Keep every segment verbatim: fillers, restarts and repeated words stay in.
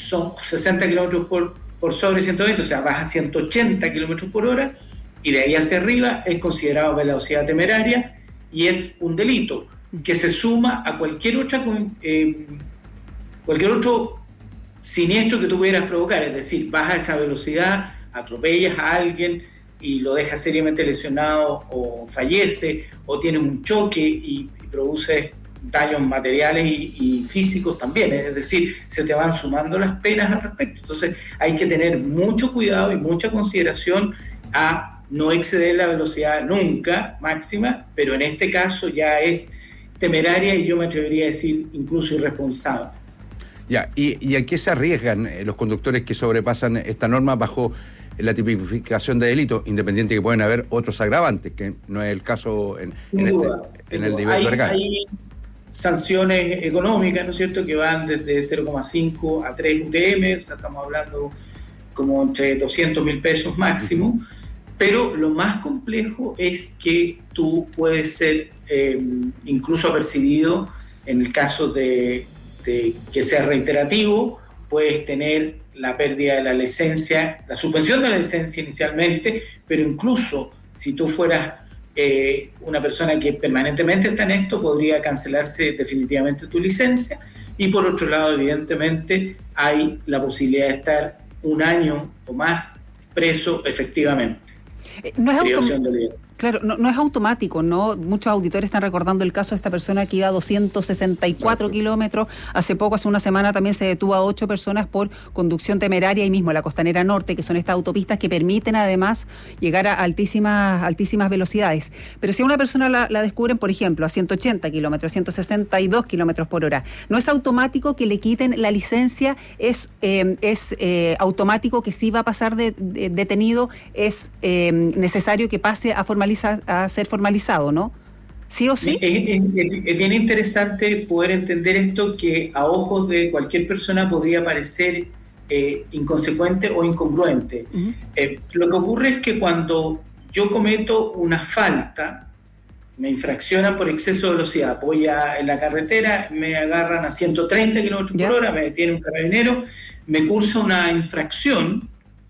son sesenta kilómetros por, por sobre ciento veinte, o sea, vas a ciento ochenta kilómetros por hora, y de ahí hacia arriba es considerado velocidad temeraria y es un delito que se suma a cualquier otra eh, cualquier otro siniestro que tú pudieras provocar, es decir, vas a esa velocidad, atropellas a alguien y lo dejas seriamente lesionado o fallece, o tienes un choque y, y produces daños materiales y, y físicos también, es decir, se te van sumando las penas al respecto. Entonces hay que tener mucho cuidado y mucha consideración a no exceder la velocidad nunca máxima, pero en este caso ya es temeraria y yo me atrevería a decir incluso irresponsable. Ya, ¿y, y a qué se arriesgan eh, los conductores que sobrepasan esta norma bajo la tipificación de delito, independiente que pueden haber otros agravantes, que no es el caso en, en, duda, este, en el nivel vergal? Hay sanciones económicas, ¿no es cierto?, que van desde cero coma cinco a tres U T M, o sea, estamos hablando como entre doscientos mil pesos máximo, uh-huh. Pero lo más complejo es que tú puedes ser eh, incluso apercibido en el caso de, de que sea reiterativo, puedes tener la pérdida de la licencia, la suspensión de la licencia inicialmente, pero incluso si tú fueras eh, una persona que permanentemente está en esto, podría cancelarse definitivamente tu licencia. Y por otro lado, evidentemente, hay la posibilidad de estar un año o más preso efectivamente. No es autom- claro, no, no es automático, ¿no? Muchos auditores están recordando el caso de esta persona que iba a doscientos sesenta y cuatro Exacto. kilómetros. Hace poco, hace una semana, también se detuvo a ocho personas por conducción temeraria ahí mismo en la Costanera Norte, que son estas autopistas que permiten además llegar a altísimas, altísimas velocidades. Pero si a una persona la, la descubren, por ejemplo, a ciento ochenta kilómetros, ciento sesenta y dos kilómetros por hora, no es automático que le quiten la licencia, es, eh, es eh, automático que si va a pasar de, de, detenido, es eh, necesario que pase a formalizar a ser formalizado, ¿no? ¿Sí o sí? Es, es, es bien interesante poder entender esto, que a ojos de cualquier persona podría parecer eh, inconsecuente o incongruente. Uh-huh. Eh, lo que ocurre es que cuando yo cometo una falta, me infraccionan por exceso de velocidad, voy a, en la carretera, me agarran a ciento treinta kilómetros por hora, me detiene un carabinero, me cursa una infracción,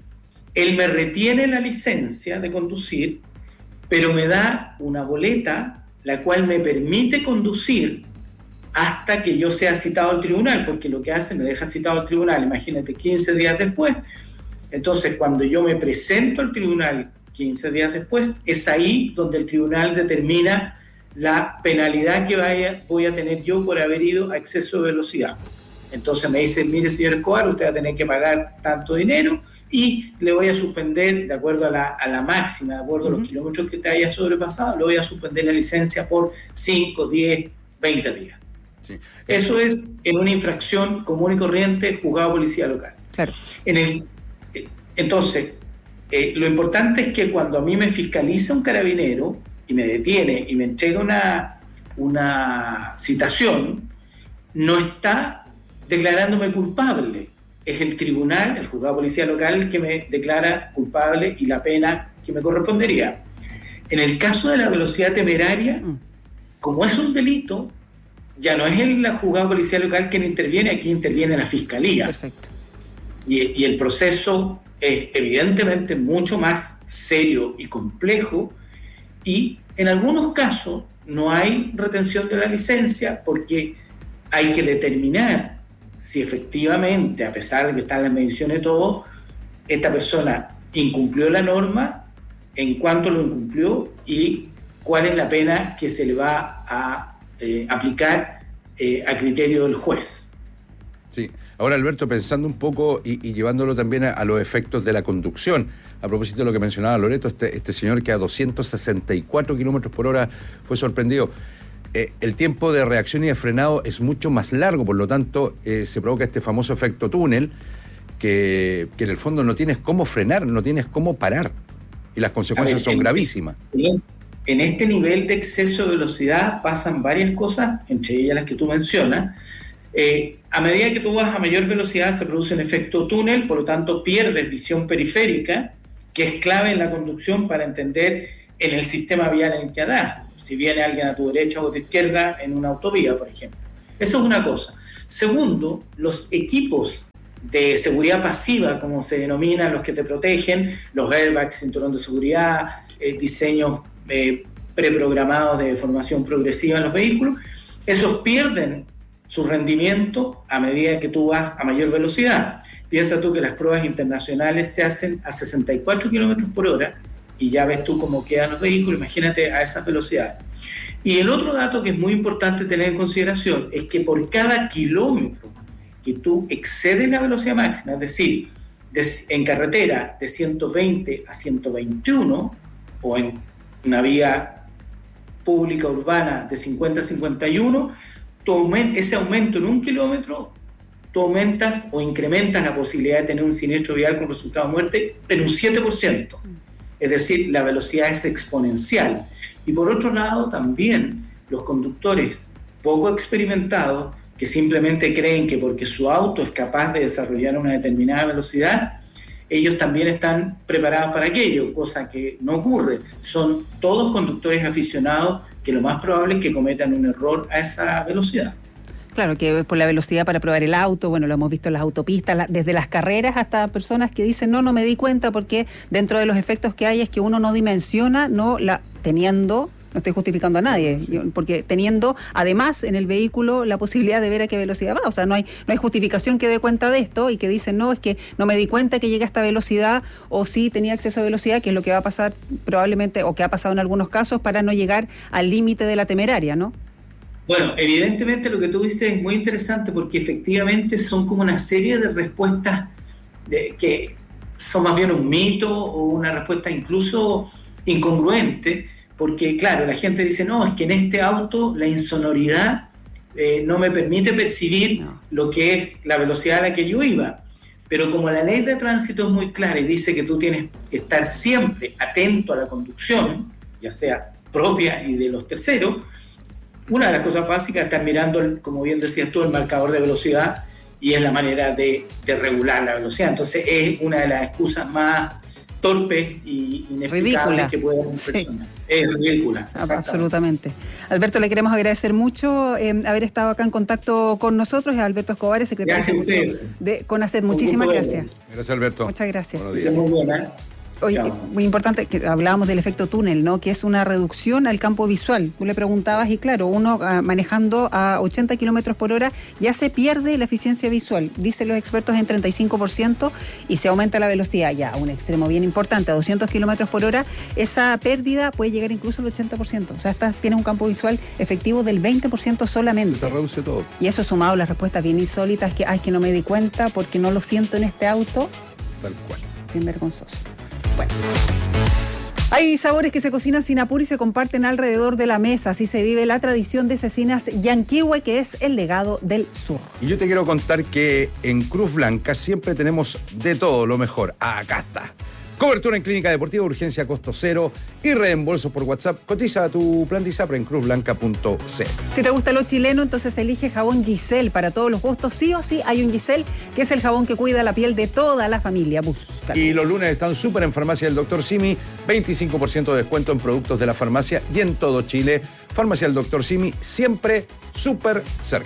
él me retiene la licencia de conducir, pero me da una boleta la cual me permite conducir hasta que yo sea citado al tribunal, porque lo que hace me deja citado al tribunal, imagínate, quince días después. Entonces, cuando yo me presento al tribunal quince días después, es ahí donde el tribunal determina la penalidad que vaya, voy a tener yo por haber ido a exceso de velocidad. Entonces me dice, mire, señor Escobar, usted va a tener que pagar tanto dinero y le voy a suspender, de acuerdo a la, a la máxima, de acuerdo uh-huh. a los kilómetros que te haya sobrepasado, le voy a suspender la licencia por cinco, diez, veinte días. Sí. Eso es en una infracción común y corriente, juzgado policía local. Claro. En el, entonces, eh, lo importante es que cuando a mí me fiscaliza un carabinero y me detiene y me entrega una, una citación, no está declarándome culpable. Es el tribunal, el juzgado de policía local, que me declara culpable y la pena que me correspondería. En el caso de la velocidad temeraria, como es un delito, ya no es el juzgado de policía local quien interviene, aquí interviene la fiscalía. Perfecto. Y, y el proceso es evidentemente mucho más serio y complejo, y en algunos casos no hay retención de la licencia porque hay que determinar si efectivamente, a pesar de que están las mediciones y todo, esta persona incumplió la norma, en cuánto lo incumplió y cuál es la pena que se le va a eh, aplicar eh, a criterio del juez. Sí. Ahora, Alberto, pensando un poco y, y llevándolo también a, a los efectos de la conducción, a propósito de lo que mencionaba Loreto, este, este señor que a doscientos sesenta y cuatro kilómetros por hora fue sorprendido. Eh, el tiempo de reacción y de frenado es mucho más largo, por lo tanto eh, se provoca este famoso efecto túnel que, que en el fondo no tienes cómo frenar, no tienes cómo parar y las consecuencias ver, son en, gravísimas. En este nivel de exceso de velocidad pasan varias cosas, entre ellas las que tú mencionas. Eh, a medida que tú vas a mayor velocidad se produce un efecto túnel, por lo tanto pierdes visión periférica, que es clave en la conducción para entender en el sistema vial en el que andas. Si viene alguien a tu derecha o a tu izquierda en una autovía, por ejemplo. Eso es una cosa. Segundo, los equipos de seguridad pasiva, como se denominan los que te protegen, los airbags, cinturón de seguridad, eh, diseños eh, preprogramados de formación progresiva en los vehículos, esos pierden su rendimiento a medida que tú vas a mayor velocidad. Piensa tú que las pruebas internacionales se hacen a sesenta y cuatro kilómetros por hora y ya ves tú cómo quedan los vehículos, imagínate a esas velocidades. Y el otro dato que es muy importante tener en consideración es que por cada kilómetro que tú excedes la velocidad máxima, es decir, de, en carretera de ciento veinte a ciento veintiuno o en una vía pública urbana de cincuenta a cincuenta y uno, ese aumento en un kilómetro, tú aumentas o incrementas la posibilidad de tener un siniestro vial con resultado de muerte en un siete por ciento. Es decir, la velocidad es exponencial. Y por otro lado, también los conductores poco experimentados, que simplemente creen que porque su auto es capaz de desarrollar una determinada velocidad, ellos también están preparados para aquello, cosa que no ocurre. Son todos conductores aficionados que lo más probable es que cometan un error a esa velocidad. Claro, que por la velocidad para probar el auto, bueno, lo hemos visto en las autopistas, la, desde las carreras hasta personas que dicen, no, no me di cuenta, porque dentro de los efectos que hay es que uno no dimensiona, no la teniendo, no estoy justificando a nadie, yo, porque teniendo además en el vehículo la posibilidad de ver a qué velocidad va, o sea, no hay no hay justificación que dé cuenta de esto y que dicen, no, es que no me di cuenta que llegué a esta velocidad, o sí tenía acceso a velocidad, que es lo que va a pasar probablemente, o que ha pasado en algunos casos, para no llegar al límite de la temeraria, ¿no? Bueno, evidentemente lo que tú dices es muy interesante porque efectivamente son como una serie de respuestas de, que son más bien un mito o una respuesta incluso incongruente, porque claro, la gente dice, no, es que en este auto la insonoridad eh, no me permite percibir no. lo que es la velocidad a la que yo iba, pero como la ley de tránsito es muy clara y dice que tú tienes que estar siempre atento a la conducción, ya sea propia y de los terceros, una de las cosas básicas es estar mirando, el, como bien decías tú, el marcador de velocidad, y es la manera de, de regular la velocidad. Entonces es una de las excusas más torpes y inexplicables que puede haber sí. persona. Es ridícula. Absolutamente. Alberto, le queremos agradecer mucho eh, haber estado acá en contacto con nosotros. Es Alberto Escobar, secretario de CONACET. Muchísimas gracias. Gracias, Alberto. Muchas gracias. Buenos días. Muy buena. Oye, muy importante, que hablábamos del efecto túnel, ¿no? Que es una reducción al campo visual. Tú le preguntabas y claro, uno uh, manejando a ochenta kilómetros por hora ya se pierde la eficiencia visual. Dicen los expertos en treinta y cinco por ciento y se aumenta la velocidad ya a un extremo bien importante, a doscientos kilómetros por hora. Esa pérdida puede llegar incluso al ochenta por ciento. O sea, estás, tienes un campo visual efectivo del veinte por ciento solamente. Se reduce todo. Y eso sumado a las respuestas bien insólitas que, ay, que no me di cuenta porque no lo siento en este auto. Tal cual. Bien vergonzoso. Bueno, hay sabores que se cocinan sin apuro y se comparten alrededor de la mesa. Así se vive la tradición de cecinas Yanquihue, que es el legado del sur. Y yo te quiero contar que en Cruz Blanca siempre tenemos de todo lo mejor. Acá está. Cobertura en clínica deportiva, urgencia costo cero y reembolso por WhatsApp. Cotiza tu plan de ISAPRE en cruz blanca punto c l. Si te gusta lo chileno, entonces elige jabón Giselle. Para todos los gustos, sí o sí hay un Giselle, que es el jabón que cuida la piel de toda la familia. Búscalo. Y los lunes están súper en Farmacia del Doctor Simi. veinticinco por ciento de descuento en productos de la farmacia y en todo Chile. Farmacia del Doctor Simi, siempre súper cerca.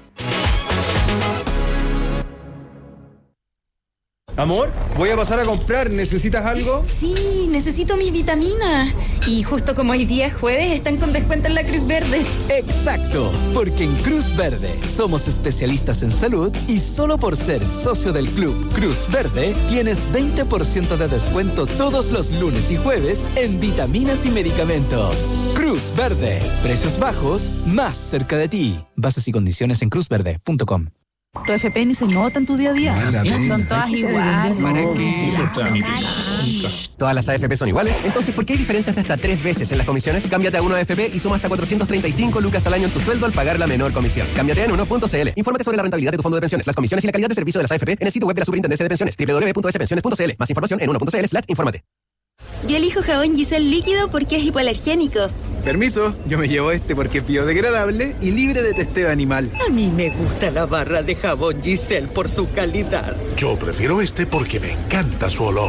Amor, voy a pasar a comprar. ¿Necesitas algo? Sí, necesito mis vitaminas. Y justo como hoy día es jueves, están con descuento en la Cruz Verde. Exacto, porque en Cruz Verde somos especialistas en salud y solo por ser socio del club Cruz Verde tienes veinte por ciento de descuento todos los lunes y jueves en vitaminas y medicamentos. Cruz Verde, precios bajos, más cerca de ti. Bases y condiciones en cruz verde punto com. Tu F P N se nota en tu día a día. Ay, son todas iguales. ¿Para qué? Todas las A F P son iguales, entonces ¿por qué hay diferencias de hasta tres veces en las comisiones? Cámbiate a Uno A F P y suma hasta cuatrocientos treinta y cinco lucas al año en tu sueldo al pagar la menor comisión. Cámbiate en uno punto c l. Infórmate sobre la rentabilidad de tu fondo de pensiones, las comisiones y la calidad de servicio de las A F P en el sitio web de la Superintendencia de Pensiones, doble u doble u doble u punto s pensiones punto c l. Más información en uno punto c l slash infórmate. Yo elijo jabón Giselle líquido porque es hipoalergénico. Permiso, yo me llevo este porque es biodegradable y libre de testeo animal. A mí me gusta la barra de jabón Giselle por su calidad. Yo prefiero este porque me encanta su olor.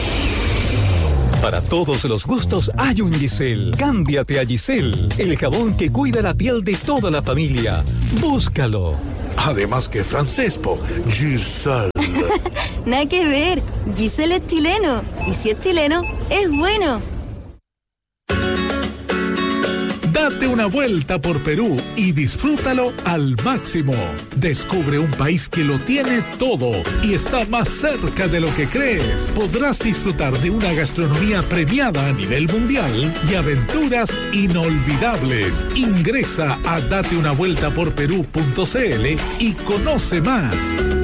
Para todos los gustos hay un Giselle. Cámbiate a Giselle, el jabón que cuida la piel de toda la familia. Búscalo. Además que Francesco, Giselle. Nada que ver, Giselle es chileno. Y si es chileno, es bueno. Date una vuelta por Perú y disfrútalo al máximo. Descubre un país que lo tiene todo y está más cerca de lo que crees. Podrás disfrutar de una gastronomía premiada a nivel mundial y aventuras inolvidables. Ingresa a date una vuelta por perú punto c l y conoce más.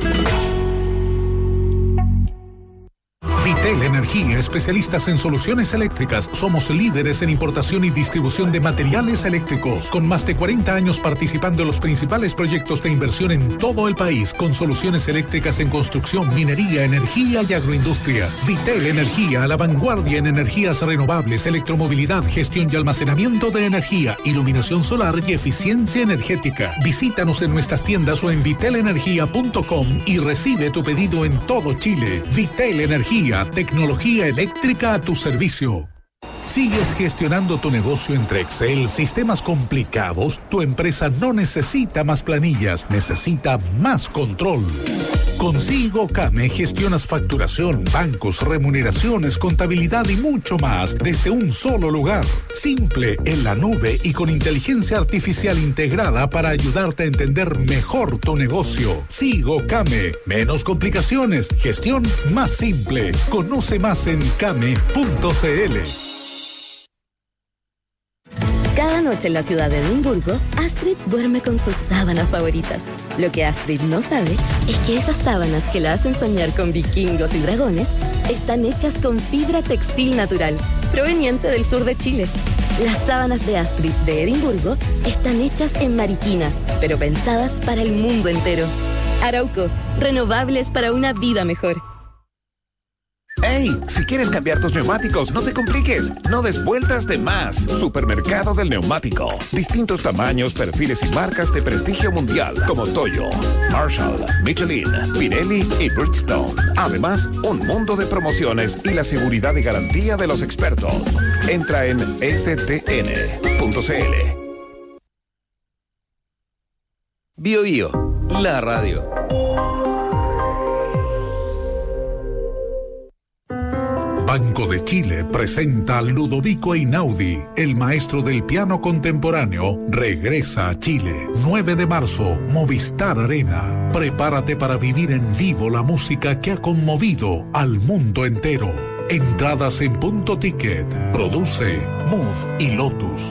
Vitel Energía, especialistas en soluciones eléctricas. Somos líderes en importación y distribución de materiales eléctricos, con más de cuarenta años participando en los principales proyectos de inversión en todo el país, con soluciones eléctricas en construcción, minería, energía y agroindustria. Vitel Energía, a la vanguardia en energías renovables, electromovilidad, gestión y almacenamiento de energía, iluminación solar y eficiencia energética. Visítanos en nuestras tiendas o en vitel energía punto com y recibe tu pedido en todo Chile. Vitel Energía, tecnología eléctrica a tu servicio. ¿Sigues gestionando tu negocio entre Excel, sistemas complicados? Tu empresa no necesita más planillas, necesita más control. Con SIGOCAME gestionas facturación, bancos, remuneraciones, contabilidad y mucho más desde un solo lugar. Simple, en la nube y con inteligencia artificial integrada para ayudarte a entender mejor tu negocio. SIGOCAME, menos complicaciones, gestión más simple. Conoce más en came punto c l. Cada noche en la ciudad de Edimburgo, Astrid duerme con sus sábanas favoritas. Lo que Astrid no sabe es que esas sábanas que la hacen soñar con vikingos y dragones están hechas con fibra textil natural, proveniente del sur de Chile. Las sábanas de Astrid de Edimburgo están hechas en Mariquina, pero pensadas para el mundo entero. Arauco, renovables para una vida mejor. ¡Ey! Si quieres cambiar tus neumáticos, no te compliques. No des vueltas de más. Supermercado del Neumático. Distintos tamaños, perfiles y marcas de prestigio mundial como Toyo, Marshall, Michelin, Pirelli y Bridgestone. Además, un mundo de promociones y la seguridad y garantía de los expertos. Entra en s t n punto c l. Bio Bio, la radio. Banco de Chile presenta a Ludovico Einaudi, el maestro del piano contemporáneo, regresa a Chile. nueve de marzo, Movistar Arena. Prepárate para vivir en vivo la música que ha conmovido al mundo entero. Entradas en Punto Ticket. Produce Move y Lotus.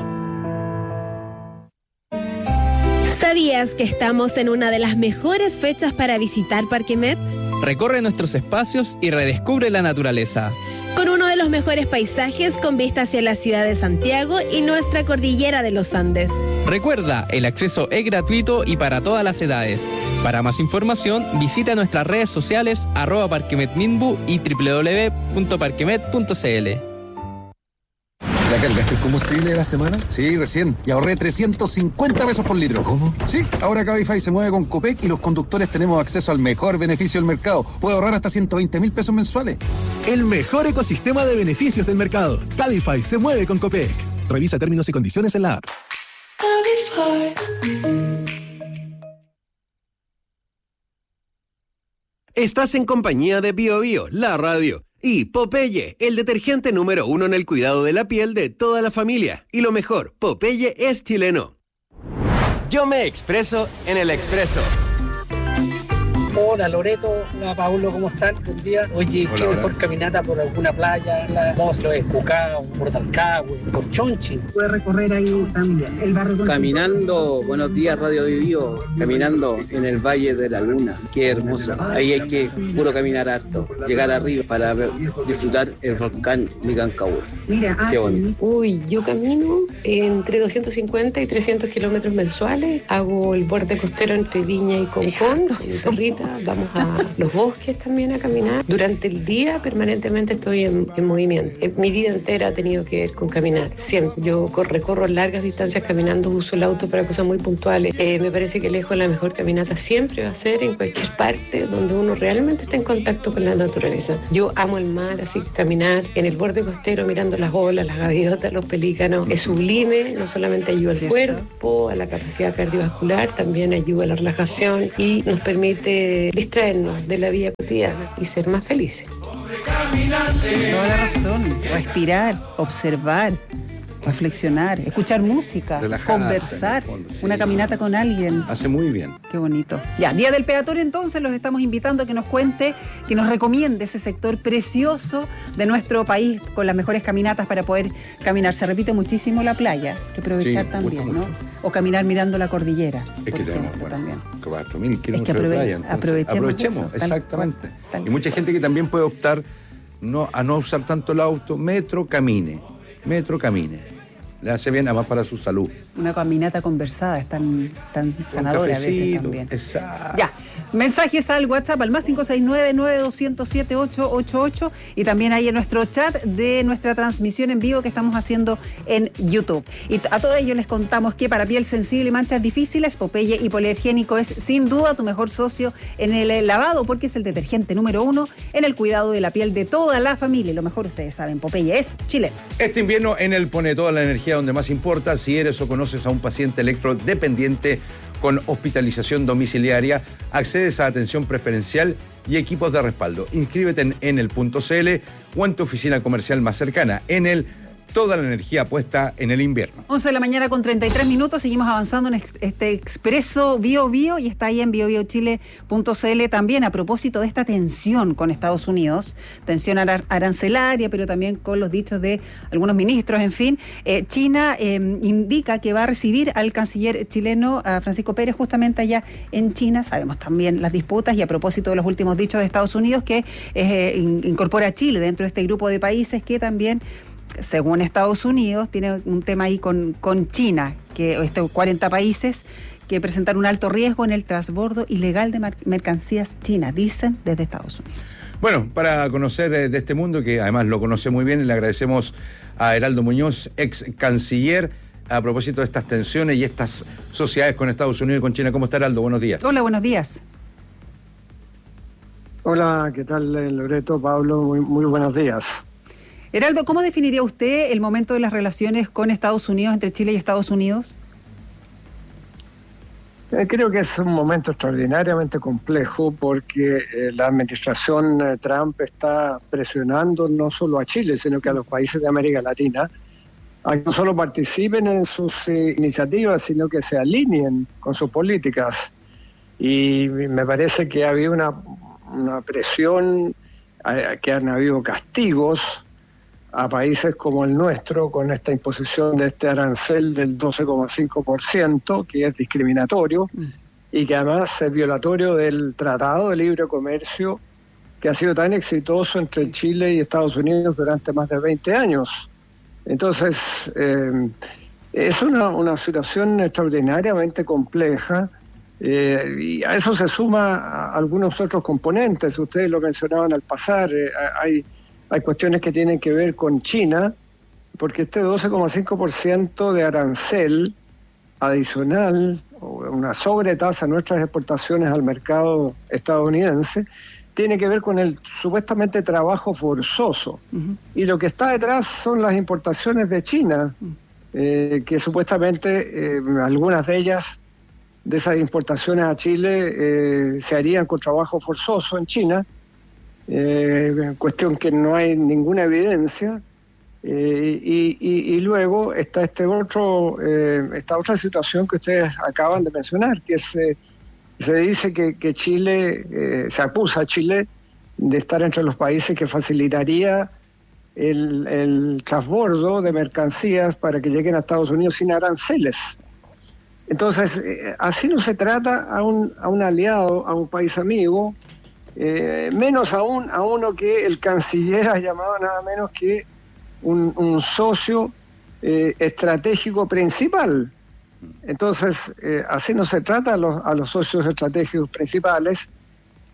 ¿Sabías que estamos en una de las mejores fechas para visitar Parque Met? Recorre nuestros espacios y redescubre la naturaleza. Con uno de los mejores paisajes con vista hacia la ciudad de Santiago y nuestra cordillera de los Andes. Recuerda, el acceso es gratuito y para todas las edades. Para más información, visita nuestras redes sociales arroba parquemetminbu y doble u doble u doble u punto parquemet punto c l. ¿Ya cargaste el combustible de la semana? Sí, recién. Y ahorré trescientos cincuenta pesos por litro. ¿Cómo? Sí, ahora Cabify se mueve con Copec y los conductores tenemos acceso al mejor beneficio del mercado. Puedo ahorrar hasta ciento veinte mil pesos mensuales. El mejor ecosistema de beneficios del mercado. Cabify se mueve con Copec. Revisa términos y condiciones en la app. Cabify. Estás en compañía de Bio Bio, la radio. Y Popeye, el detergente número uno en el cuidado de la piel de toda la familia. Y lo mejor, Popeye es chileno. Yo me expreso en el Expreso. Hola Loreto, hola Paulo, ¿cómo están? Buen día. Oye, hola, qué hola. Mejor caminata por alguna playa, la Moslo, Escucao, por Talcahué, por Chonchi. Puede recorrer ahí también el barrio. Caminando, buenos días Radio Vivío, caminando en el Valle de la Luna, qué hermoso. Ahí hay que puro caminar harto, llegar arriba para ver, disfrutar el volcán Licancahue. Mira, qué bonito. Uy, yo camino entre doscientos cincuenta y trescientos kilómetros mensuales, hago el borde costero entre Viña y Concón, en Zorrita. playa, vamos a los bosques también a caminar. Durante el día permanentemente estoy en, en movimiento. Mi vida entera ha tenido que ver con caminar, siempre. Yo recorro largas distancias caminando, uso el auto para cosas muy puntuales. Eh, me parece que lejos la mejor caminata siempre va a ser en cualquier parte donde uno realmente está en contacto con la naturaleza. Yo amo el mar, así que caminar en el borde costero mirando las olas, las gaviotas, los pelícanos, es sublime. No solamente ayuda al cuerpo, a la capacidad cardiovascular, también ayuda a la relajación y nos permite distraernos de la vida cotidiana y ser más felices. Toda la razón. Respirar, observar, reflexionar, escuchar música, relajarse, conversar, fondo, sí, una caminata con alguien. Hace muy bien. Qué bonito. Ya, Día del Peatón, entonces los estamos invitando a que nos cuente, que nos recomiende ese sector precioso de nuestro país con las mejores caminatas para poder caminar. Se repite muchísimo la playa, que aprovechar sí, también, mucho, ¿no? Mucho. O caminar mirando la cordillera. Es que tenemos, bueno, también. cuatro mil kilómetros es que aprove- de playa. Entonces, aprovechemos, aprovechemos eso, exactamente. Tal, tal, y mucha gente que también puede optar no, a no usar tanto el auto. Metro, camine. Metro, camine. Le hace bien además para su salud. Una caminata conversada es tan, tan sanadora a veces también. Exacto. Ya, mensajes al WhatsApp al más cinco seis nueve, nueve dos cero siete, ocho ocho ocho y también ahí en nuestro chat de nuestra transmisión en vivo que estamos haciendo en YouTube. Y a todo ello les contamos que para piel sensible y manchas difíciles, Popeye Hipoalergénico es sin duda tu mejor socio en el lavado porque es el detergente número uno en el cuidado de la piel de toda la familia. Y lo mejor ustedes saben, Popeye es chileno. Este invierno en él pone toda la energía donde más importa. Si eres o conoces a un paciente electrodependiente con hospitalización domiciliaria, accedes a atención preferencial y equipos de respaldo. Inscríbete en enel punto c l o en tu oficina comercial más cercana. Enel, toda la energía puesta en el invierno. once de la mañana con treinta y tres minutos, seguimos avanzando en este expreso Bio Bio y está ahí en bio bio chile punto c l también a propósito de esta tensión con Estados Unidos, tensión ar- arancelaria, pero también con los dichos de algunos ministros, en fin. Eh, China eh, indica que va a recibir al canciller chileno, a Francisco Pérez, justamente allá en China. Sabemos también las disputas y a propósito de los últimos dichos de Estados Unidos que eh, in- incorpora a Chile dentro de este grupo de países que también, según Estados Unidos, tiene un tema ahí con, con China, que estos cuarenta países que presentan un alto riesgo en el transbordo ilegal de mar- mercancías chinas, dicen desde Estados Unidos. Bueno, para conocer eh, de este mundo, que además lo conoce muy bien, le agradecemos a Heraldo Muñoz, ex canciller, a propósito de estas tensiones y estas sociedades con Estados Unidos y con China. ¿Cómo está, Heraldo? Buenos días. Hola, buenos días. Hola, ¿qué tal, Loreto, Pablo? Muy, muy buenos días. Heraldo, ¿cómo definiría usted el momento de las relaciones con Estados Unidos, entre Chile y Estados Unidos? Eh, creo que es un momento extraordinariamente complejo porque eh, la administración eh, Trump está presionando no solo a Chile, sino que a los países de América Latina a que no solo participen en sus eh, iniciativas, sino que se alineen con sus políticas. Y me parece que ha habido una, una presión, eh, que han habido castigos a países como el nuestro con esta imposición de este arancel del doce coma cinco por ciento, que es discriminatorio mm. y que además es violatorio del Tratado de Libre Comercio que ha sido tan exitoso entre Chile y Estados Unidos durante más de veinte años. Entonces, eh, es una, una situación extraordinariamente compleja eh, y a eso se suma a algunos otros componentes. Ustedes lo mencionaban al pasar, eh, hay Hay cuestiones que tienen que ver con China, porque este doce coma cinco por ciento de arancel adicional, o una sobretasa a nuestras exportaciones al mercado estadounidense, tiene que ver con el supuestamente trabajo forzoso. Uh-huh. Y lo que está detrás son las importaciones de China, uh-huh. eh, que supuestamente eh, algunas de ellas, de esas importaciones a Chile, eh, se harían con trabajo forzoso en China. Eh, cuestión que no hay ninguna evidencia eh, y, y, y luego está este otro eh, esta otra situación que ustedes acaban de mencionar, que se, se dice que, que Chile eh, se acusa a Chile de estar entre los países que facilitaría el, el transbordo de mercancías para que lleguen a Estados Unidos sin aranceles. Entonces eh, así no se trata a un, a un aliado, a un país amigo. Eh, menos aún a uno que el canciller ha llamado nada menos que un, un socio eh, estratégico principal. Entonces, eh, así no se trata a los, a los socios estratégicos principales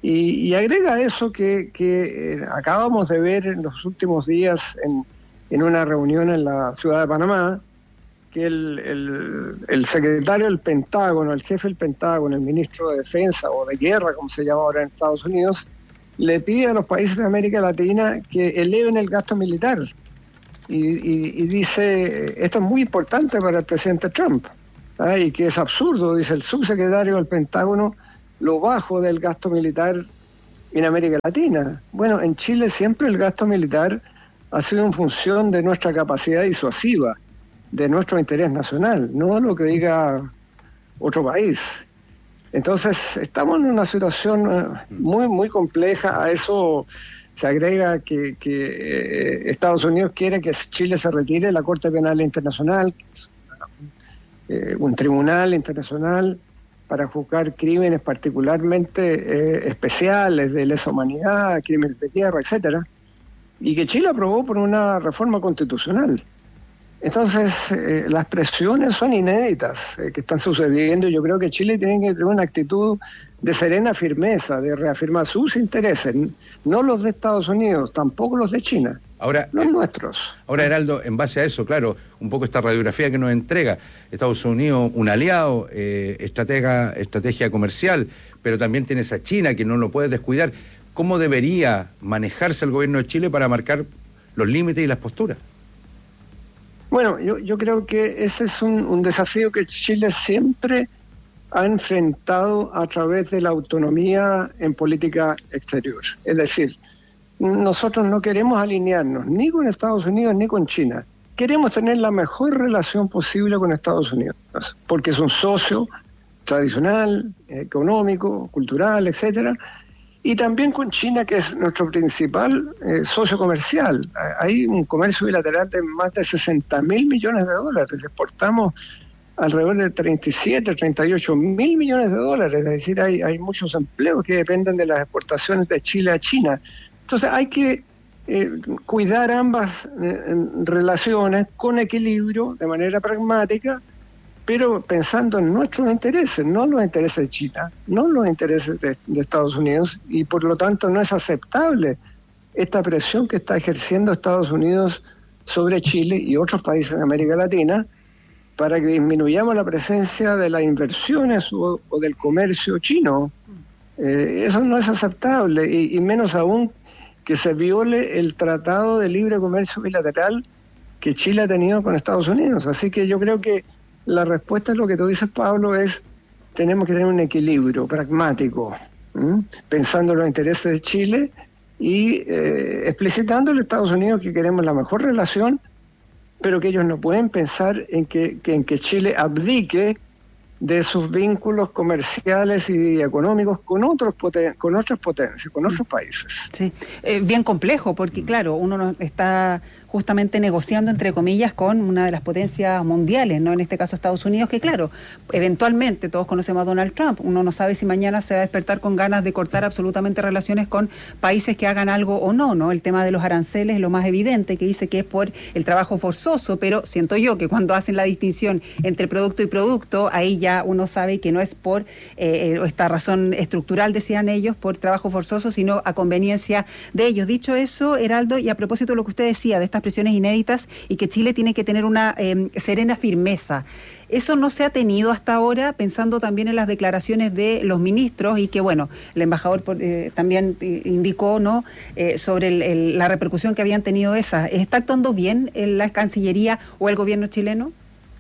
Y, y agrega eso que, que eh, acabamos de ver en los últimos días en, en una reunión en la ciudad de Panamá, que el, el, el secretario del Pentágono, el jefe del Pentágono, el ministro de Defensa o de Guerra, como se llama ahora en Estados Unidos, le pide a los países de América Latina que eleven el gasto militar. Y, y, y dice, esto es muy importante para el presidente Trump, ¿ah? Y que es absurdo, dice el subsecretario del Pentágono, lo bajo del gasto militar en América Latina. Bueno, en Chile siempre el gasto militar ha sido en función de nuestra capacidad disuasiva, de nuestro interés nacional, no lo que diga otro país. Entonces, estamos en una situación muy, muy compleja. A eso se agrega que, que eh, Estados Unidos quiere que Chile se retire de la Corte Penal Internacional, que es eh, un tribunal internacional para juzgar crímenes particularmente eh, especiales de lesa humanidad, crímenes de guerra, etcétera, y que Chile aprobó por una reforma constitucional. Entonces, eh, las presiones son inéditas eh, que están sucediendo, y yo creo que Chile tiene que tener una actitud de serena firmeza, de reafirmar sus intereses, no los de Estados Unidos, tampoco los de China, ahora, los eh, nuestros. Ahora, Heraldo, en base a eso, claro, un poco esta radiografía que nos entrega Estados Unidos, un aliado, eh, estratega, estrategia comercial, pero también tienes a China, que no lo puedes descuidar. ¿Cómo debería manejarse el gobierno de Chile para marcar los límites y las posturas? Bueno, yo, yo creo que ese es un, un desafío que Chile siempre ha enfrentado a través de la autonomía en política exterior. Es decir, nosotros no queremos alinearnos ni con Estados Unidos ni con China. Queremos tener la mejor relación posible con Estados Unidos, porque es un socio tradicional, económico, cultural, etcétera. Y también con China, que es nuestro principal eh, socio comercial. Hay un comercio bilateral de más de sesenta mil millones de dólares. Exportamos alrededor de treinta y siete, treinta y ocho mil millones de dólares. Es decir, hay, hay muchos empleos que dependen de las exportaciones de Chile a China. Entonces hay que eh, cuidar ambas eh, relaciones con equilibrio, de manera pragmática, pero pensando en nuestros intereses, no los intereses de China, no los intereses de, de Estados Unidos, y por lo tanto no es aceptable esta presión que está ejerciendo Estados Unidos sobre Chile y otros países de América Latina para que disminuyamos la presencia de las inversiones o, o del comercio chino. Eh, eso no es aceptable, y, y menos aún que se viole el Tratado de Libre Comercio Bilateral que Chile ha tenido con Estados Unidos. Así que yo creo que la respuesta a lo que tú dices, Pablo, es tenemos que tener un equilibrio pragmático, ¿m? pensando en los intereses de Chile y eh, explicitando a los Estados Unidos que queremos la mejor relación, pero que ellos no pueden pensar en que, que, en que Chile abdique de sus vínculos comerciales y económicos con otros poten- con otras potencias, con otros países. Sí, eh, bien complejo, porque claro, uno no está justamente negociando, entre comillas, con una de las potencias mundiales, ¿no? En este caso Estados Unidos, que claro, eventualmente todos conocemos a Donald Trump, uno no sabe si mañana se va a despertar con ganas de cortar absolutamente relaciones con países que hagan algo o no, ¿no? El tema de los aranceles es lo más evidente, que dice que es por el trabajo forzoso, pero siento yo que cuando hacen la distinción entre producto y producto, ahí ya uno sabe que no es por eh, esta razón estructural, decían ellos, por trabajo forzoso, sino a conveniencia de ellos. Dicho eso, Heraldo, y a propósito de lo que usted decía, de estas presiones inéditas y que Chile tiene que tener una eh, serena firmeza. Eso no se ha tenido hasta ahora, pensando también en las declaraciones de los ministros y que, bueno, el embajador eh, también indicó, ¿no?, eh, sobre el, el, la repercusión que habían tenido esas. ¿Está actuando bien en la Cancillería o el gobierno chileno?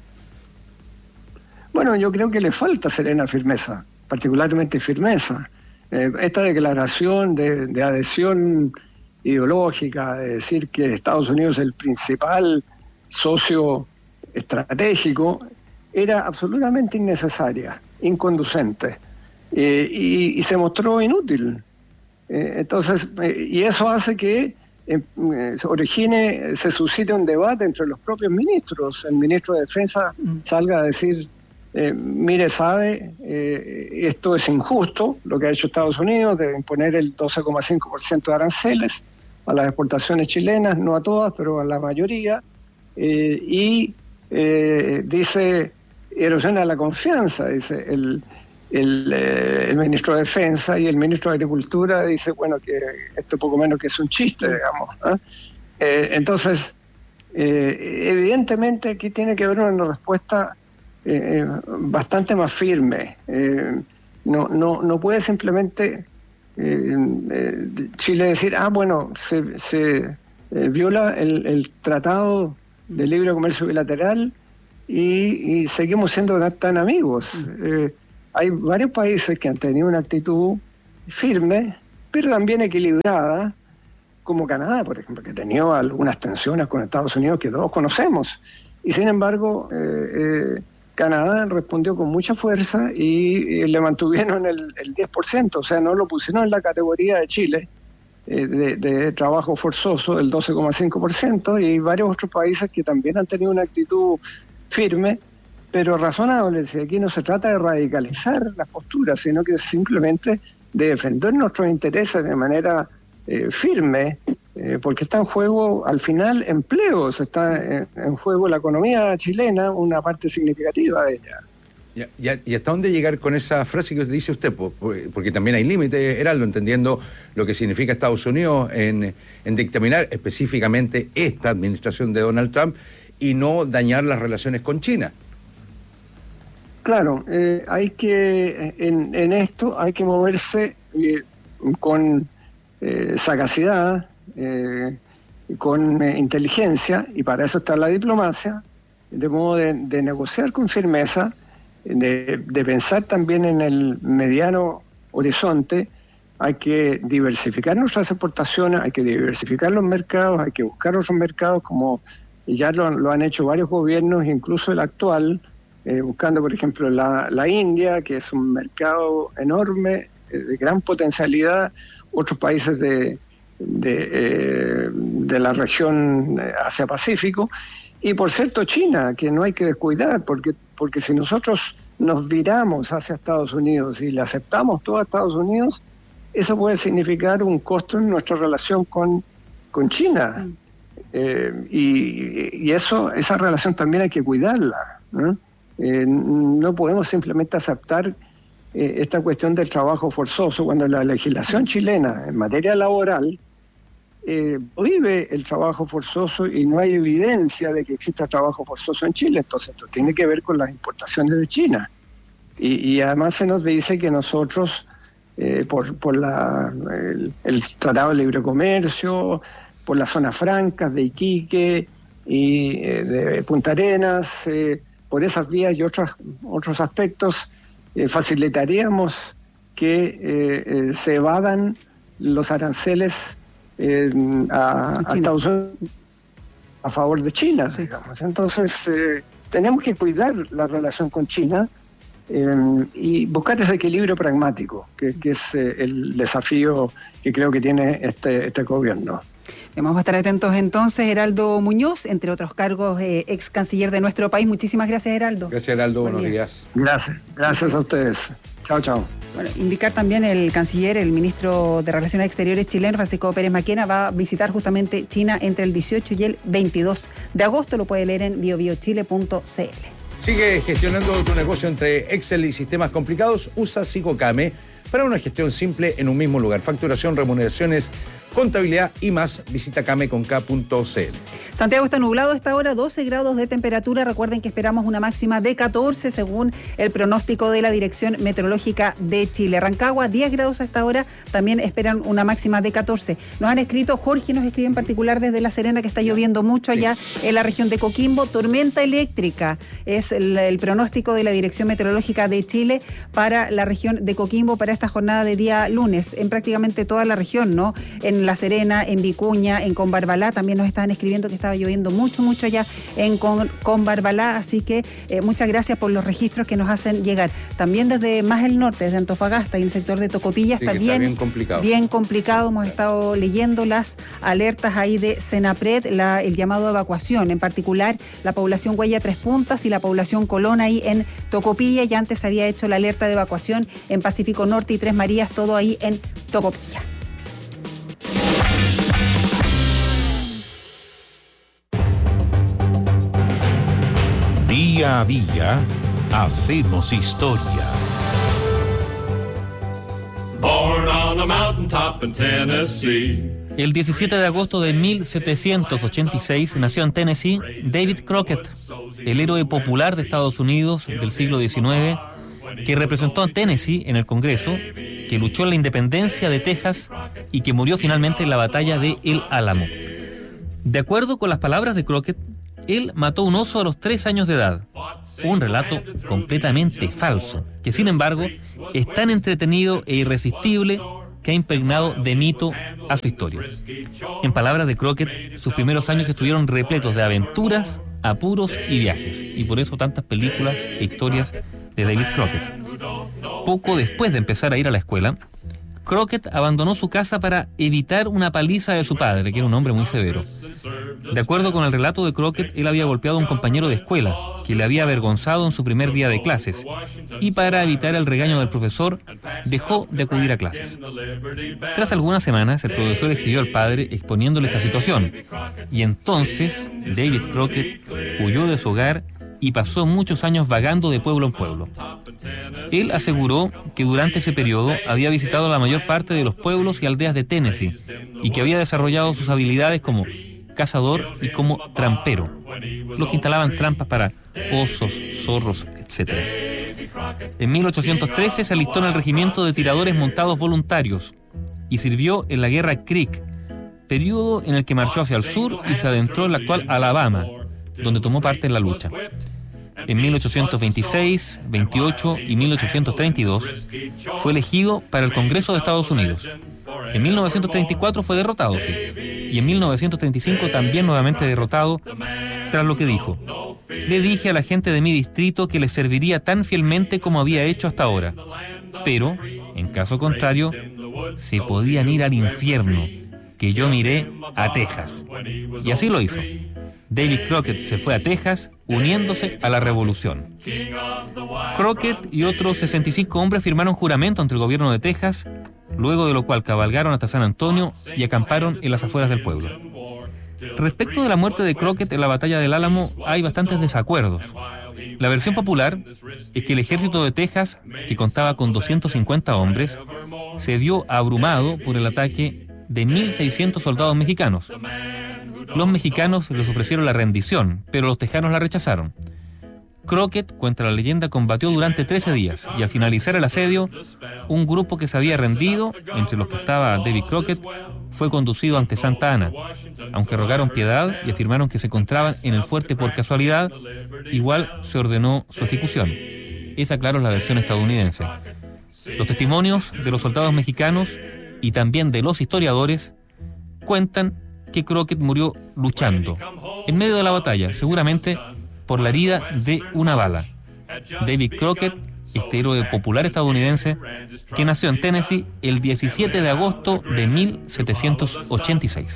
Bueno, yo creo que le falta serena firmeza, particularmente firmeza. Eh, esta declaración de, de adhesión ideológica, de decir que Estados Unidos es el principal socio estratégico, era absolutamente innecesaria, inconducente, eh, y, y se mostró inútil. Eh, entonces, eh, y eso hace que eh, se origine, se suscite un debate entre los propios ministros. El ministro de Defensa mm. salga a decir, eh, mire, sabe, eh, esto es injusto, lo que ha hecho Estados Unidos, de imponer el doce coma cinco por ciento de aranceles a las exportaciones chilenas, no a todas, pero a la mayoría, eh, y eh, dice, erosiona la confianza, dice, el, el, eh, el ministro de Defensa y el ministro de Agricultura dice, bueno, que esto poco menos que es un chiste, digamos. ¿eh? Eh, entonces, eh, evidentemente aquí tiene que haber una respuesta eh, bastante más firme. Eh, no, no, no puede simplemente eh, eh, Chile decir, ah, bueno, se, se eh, viola el, el Tratado de Libre Comercio Bilateral y, y seguimos siendo tan amigos. Eh, hay varios países que han tenido una actitud firme, pero también equilibrada, como Canadá, por ejemplo, que ha tenido algunas tensiones con Estados Unidos que todos conocemos. Y sin embargo, eh, eh, Canadá respondió con mucha fuerza y, y le mantuvieron el, el diez por ciento, o sea, no lo pusieron en la categoría de Chile, eh, de, de trabajo forzoso, el doce coma cinco por ciento, y varios otros países que también han tenido una actitud firme, pero razonable. Si aquí no se trata de radicalizar las posturas, sino que simplemente de defender nuestros intereses de manera eh, firme, eh, porque está en juego, al final, empleos, está en, en juego la economía chilena, una parte significativa de ella. ¿Y, y, y hasta dónde llegar con esa frase que dice usted? Porque también hay límites, Heraldo, entendiendo lo que significa Estados Unidos en, en dictaminar específicamente esta administración de Donald Trump y no dañar las relaciones con China. Claro, eh, hay que, en, en esto hay que moverse eh, con eh, sagacidad, eh, con eh, inteligencia, y para eso está la diplomacia, de modo de, de negociar con firmeza, de, de pensar también en el mediano horizonte. Hay que diversificar nuestras exportaciones, hay que diversificar los mercados, hay que buscar otros mercados, como ya lo, lo han hecho varios gobiernos, incluso el actual, Eh, buscando, por ejemplo, la, la India, que es un mercado enorme, eh, de gran potencialidad, otros países de, de, eh, de la región Asia-Pacífico, y por cierto China, que no hay que descuidar, porque, porque si nosotros nos viramos hacia Estados Unidos y le aceptamos todo a Estados Unidos, eso puede significar un costo en nuestra relación con, con China. Eh, y, y eso, esa relación también hay que cuidarla, ¿no? Eh, no podemos simplemente aceptar eh, esta cuestión del trabajo forzoso cuando la legislación chilena en materia laboral eh, prohíbe el trabajo forzoso y no hay evidencia de que exista trabajo forzoso en Chile. Entonces esto tiene que ver con las importaciones de China y, y además se nos dice que nosotros eh, por, por la, el, el Tratado de Libre Comercio, por las zonas francas de Iquique y eh, de Punta Arenas, eh, por esas vías y otros, otros aspectos, eh, facilitaríamos que eh, eh, se evadan los aranceles eh, a, a Estados Unidos a favor de China, sí. digamos. Entonces, eh, tenemos que cuidar la relación con China eh, y buscar ese equilibrio pragmático, que, que es eh, el desafío que creo que tiene este, este gobierno. Vamos a estar atentos entonces. Heraldo Muñoz, entre otros cargos, eh, ex canciller de nuestro país. Muchísimas gracias, Heraldo. Gracias, Heraldo. Buen Buenos día. días. Gracias. Gracias a ustedes. Chao, chao. Bueno, indicar también el canciller, el ministro de Relaciones Exteriores chileno, Francisco Pérez Maquena, va a visitar justamente China entre el dieciocho y el veintidós de agosto. Lo puede leer en bio bio chile punto c l. Sigue gestionando tu negocio entre Excel y sistemas complicados. Usa Sicocame para una gestión simple en un mismo lugar. Facturación, remuneraciones, contabilidad y más. Visita came con k punto c l. Santiago está nublado a esta hora, doce grados de temperatura. Recuerden que esperamos una máxima de catorce según el pronóstico de la Dirección Meteorológica de Chile. Rancagua, diez grados a esta hora, también esperan una máxima de catorce. Nos han escrito, Jorge nos escribe en particular desde La Serena, que está lloviendo mucho allá sí. en la región de Coquimbo. Tormenta eléctrica es el, el pronóstico de la Dirección Meteorológica de Chile para la región de Coquimbo para esta jornada de día lunes, en prácticamente toda la región, ¿no? En La Serena, en Vicuña, en Combarbalá, también nos estaban escribiendo que estaba lloviendo mucho, mucho allá en Combarbalá, así que eh, muchas gracias por los registros que nos hacen llegar. También desde más el norte, desde Antofagasta y el sector de Tocopilla, sí, está, bien, está bien complicado. Bien complicado, hemos estado leyendo las alertas ahí de Senapred, la, el llamado a evacuación, en particular la población Huella Tres Puntas y la población Colón ahí en Tocopilla, y antes había hecho la alerta de evacuación en Pacífico Norte y Tres Marías, todo ahí en Tocopilla. Día a día hacemos historia. El diecisiete de agosto de mil setecientos ochenta y seis nació en Tennessee David Crockett, el héroe popular de Estados Unidos del siglo diecinueve, que representó a Tennessee en el Congreso, que luchó en la independencia de Texas y que murió finalmente en la batalla de El Álamo. De acuerdo con las palabras de Crockett, él mató un oso a los tres años de edad. Un relato completamente falso, que sin embargo es tan entretenido e irresistible que ha impregnado de mito a su historia. En palabras de Crockett, sus primeros años estuvieron repletos de aventuras, apuros y viajes, y por eso tantas películas e historias de David Crockett. Poco después de empezar a ir a la escuela, Crockett abandonó su casa para evitar una paliza de su padre, que era un hombre muy severo. De acuerdo con el relato de Crockett, él había golpeado a un compañero de escuela, que le había avergonzado en su primer día de clases, y para evitar el regaño del profesor, dejó de acudir a clases. Tras algunas semanas, el profesor escribió al padre exponiéndole esta situación, y entonces David Crockett huyó de su hogar y pasó muchos años vagando de pueblo en pueblo. Él aseguró que durante ese periodo había visitado la mayor parte de los pueblos y aldeas de Tennessee y que había desarrollado sus habilidades como cazador y como trampero, los que instalaban trampas para osos, zorros, etcétera. En mil ochocientos trece se alistó en el regimiento de tiradores montados voluntarios y sirvió en la guerra Creek, periodo en el que marchó hacia el sur y se adentró en la actual Alabama, donde tomó parte en la lucha. En mil ochocientos veintiséis, veintiocho y mil ochocientos treinta y dos fue elegido para el Congreso de Estados Unidos. En mil novecientos treinta y cuatro fue derrotado, sí, y en mil novecientos treinta y cinco también nuevamente derrotado, tras lo que dijo: le dije a la gente de mi distrito que les serviría tan fielmente como había hecho hasta ahora, pero, en caso contrario, se podían ir al infierno, que yo miré a Texas. Y así lo hizo. David Crockett se fue a Texas, uniéndose a la revolución. Crockett y otros sesenta y cinco hombres firmaron juramento ante el gobierno de Texas, luego de lo cual cabalgaron hasta San Antonio y acamparon en las afueras del pueblo. Respecto de la muerte de Crockett en la batalla del Álamo, hay bastantes desacuerdos. La versión popular es que el ejército de Texas, que contaba con doscientos cincuenta hombres, se vio abrumado por el ataque de mil seiscientos soldados mexicanos. Los mexicanos les ofrecieron la rendición, pero los tejanos la rechazaron. Crockett, cuenta la leyenda, combatió durante trece días y al finalizar el asedio, un grupo que se había rendido, entre los que estaba David Crockett, fue conducido ante Santa Ana. Aunque rogaron piedad y afirmaron que se encontraban en el fuerte por casualidad, igual se ordenó su ejecución. Esa, claro, es la versión estadounidense. Los testimonios de los soldados mexicanos y también de los historiadores cuentan que Crockett murió luchando, en medio de la batalla, seguramente por la herida de una bala. David Crockett, este héroe popular estadounidense, que nació en Tennessee el diecisiete de agosto de mil setecientos ochenta y seis.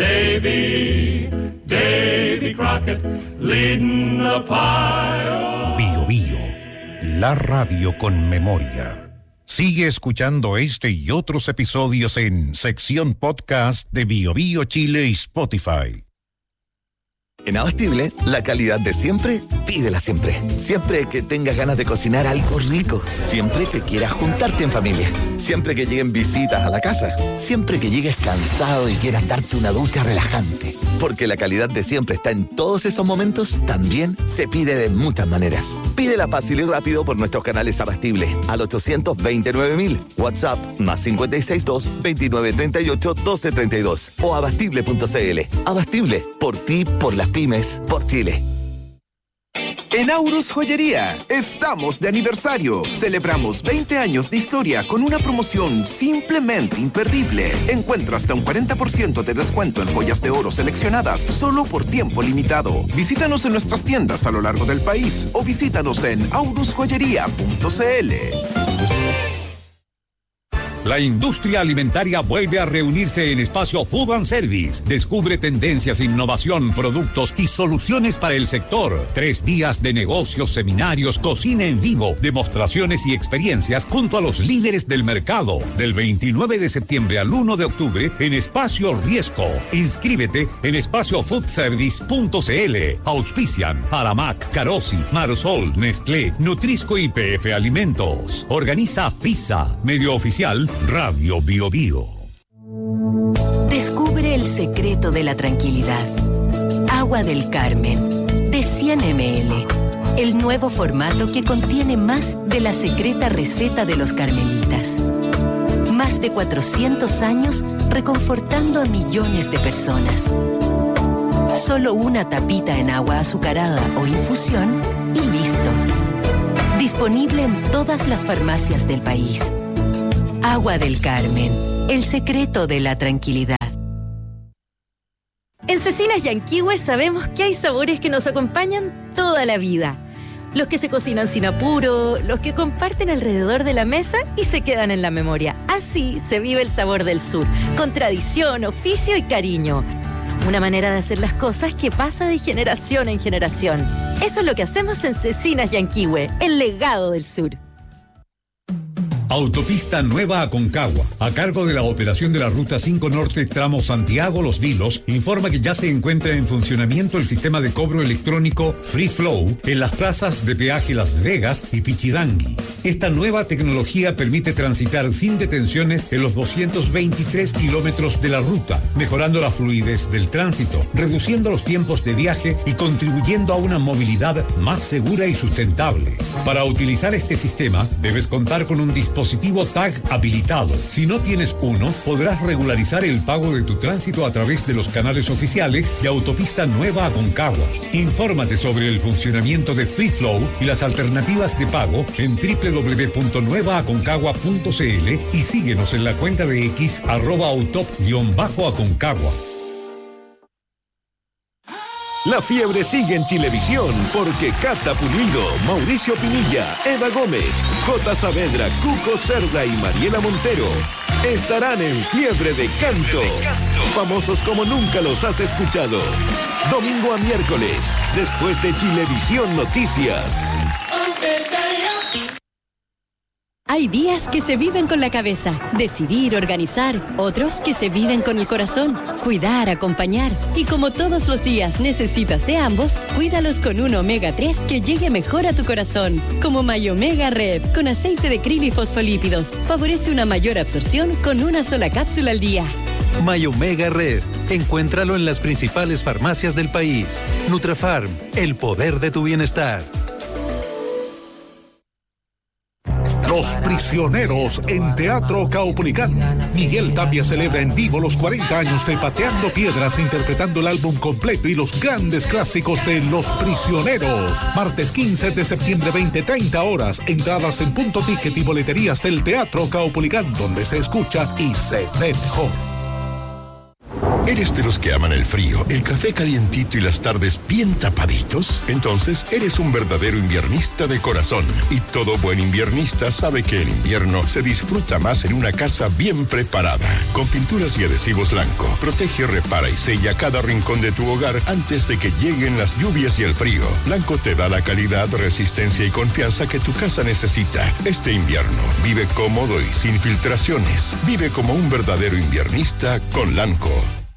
Davy, Davy Crockett, leading the pile. Bio Bio, la radio con memoria. Sigue escuchando este y otros episodios en sección podcast de Bio Bio Chile y Spotify. En Abastible, la calidad de siempre, pídela siempre. Siempre que tengas ganas de cocinar algo rico. Siempre que quieras juntarte en familia. Siempre que lleguen visitas a la casa. Siempre que llegues cansado y quieras darte una ducha relajante. Porque la calidad de siempre está en todos esos momentos, también se pide de muchas maneras. Pídela fácil y rápido por nuestros canales Abastible al ochocientos veintinueve mil, WhatsApp más cinco seis dos, veintinueve treinta y ocho, doce treinta y dos o abastible punto cl. Abastible, por ti, por las pymes, por Chile. En Aurus Joyería estamos de aniversario. Celebramos veinte años de historia con una promoción simplemente imperdible. Encuentra hasta un cuarenta por ciento de descuento en joyas de oro seleccionadas solo por tiempo limitado. Visítanos en nuestras tiendas a lo largo del país o visítanos en aurus joyería punto cl. La industria alimentaria vuelve a reunirse en Espacio Food and Service. Descubre tendencias, innovación, productos y soluciones para el sector. Tres días de negocios, seminarios, cocina en vivo, demostraciones y experiencias junto a los líderes del mercado. Del veintinueve de septiembre al uno de octubre en Espacio Riesco. Inscríbete en espacio food service punto cl. Auspician Aramac, Carosi, Marsol, Nestlé, Nutrisco y P F Alimentos. Organiza FISA, medio oficial Radio Bio Bio. Descubre el secreto de la tranquilidad. Agua del Carmen, de cien mililitros. El nuevo formato que contiene más de la secreta receta de los carmelitas. Más de cuatrocientos años reconfortando a millones de personas. Solo una tapita en agua azucarada o infusión y listo. Disponible en todas las farmacias del país. Agua del Carmen, el secreto de la tranquilidad. En Cecinas Yanquihue sabemos que hay sabores que nos acompañan toda la vida. Los que se cocinan sin apuro, los que comparten alrededor de la mesa y se quedan en la memoria. Así se vive el sabor del sur, con tradición, oficio y cariño. Una manera de hacer las cosas que pasa de generación en generación. Eso es lo que hacemos en Cecinas Yanquihue, el legado del sur. Autopista Nueva Aconcagua, a cargo de la operación de la Ruta cinco Norte tramo Santiago-Los Vilos, informa que ya se encuentra en funcionamiento el sistema de cobro electrónico Free Flow en las plazas de peaje Las Vegas y Pichidangui. Esta nueva tecnología permite transitar sin detenciones en los doscientos veintitrés kilómetros de la ruta, mejorando la fluidez del tránsito, reduciendo los tiempos de viaje y contribuyendo a una movilidad más segura y sustentable. Para utilizar este sistema, debes contar con un dispositivo dispositivo tag habilitado. Si no tienes uno, podrás regularizar el pago de tu tránsito a través de los canales oficiales de Autopista Nueva Aconcagua. Infórmate sobre el funcionamiento de Free Flow y las alternativas de pago en doble u doble u doble u punto nueva aconcagua punto c l y síguenos en la cuenta de X arroba autop-aconcagua. La fiebre sigue en Chilevisión porque Cata Pulido, Mauricio Pinilla, Eva Gómez, J. Saavedra, Cuco Cerda y Mariela Montero estarán en Fiebre de Canto. Famosos como nunca los has escuchado. Domingo a miércoles, después de Chilevisión Noticias. Hay días que se viven con la cabeza, decidir, organizar, otros que se viven con el corazón, cuidar, acompañar. Y como todos los días necesitas de ambos, cuídalos con un omega tres que llegue mejor a tu corazón. Como My Omega Red, con aceite de krill y fosfolípidos. Favorece una mayor absorción con una sola cápsula al día. My Omega Red. Encuéntralo en las principales farmacias del país. Nutrafarm, el poder de tu bienestar. Los Prisioneros en Teatro Caupolicán. Miguel Tapia celebra en vivo los cuarenta años de Pateando Piedras, interpretando el álbum completo y los grandes clásicos de Los Prisioneros. Martes quince de septiembre, veinte treinta horas. Entradas en Punto Ticket y boleterías del Teatro Caupolicán, donde se escucha y se ve mejor. ¿Eres de los que aman el frío, el café calientito y las tardes bien tapaditos? Entonces, eres un verdadero inviernista de corazón. Y todo buen inviernista sabe que el invierno se disfruta más en una casa bien preparada. Con pinturas y adhesivos Lanco, protege, repara y sella cada rincón de tu hogar antes de que lleguen las lluvias y el frío. Lanco te da la calidad, resistencia y confianza que tu casa necesita. Este invierno, vive cómodo y sin filtraciones. Vive como un verdadero inviernista con Lanco.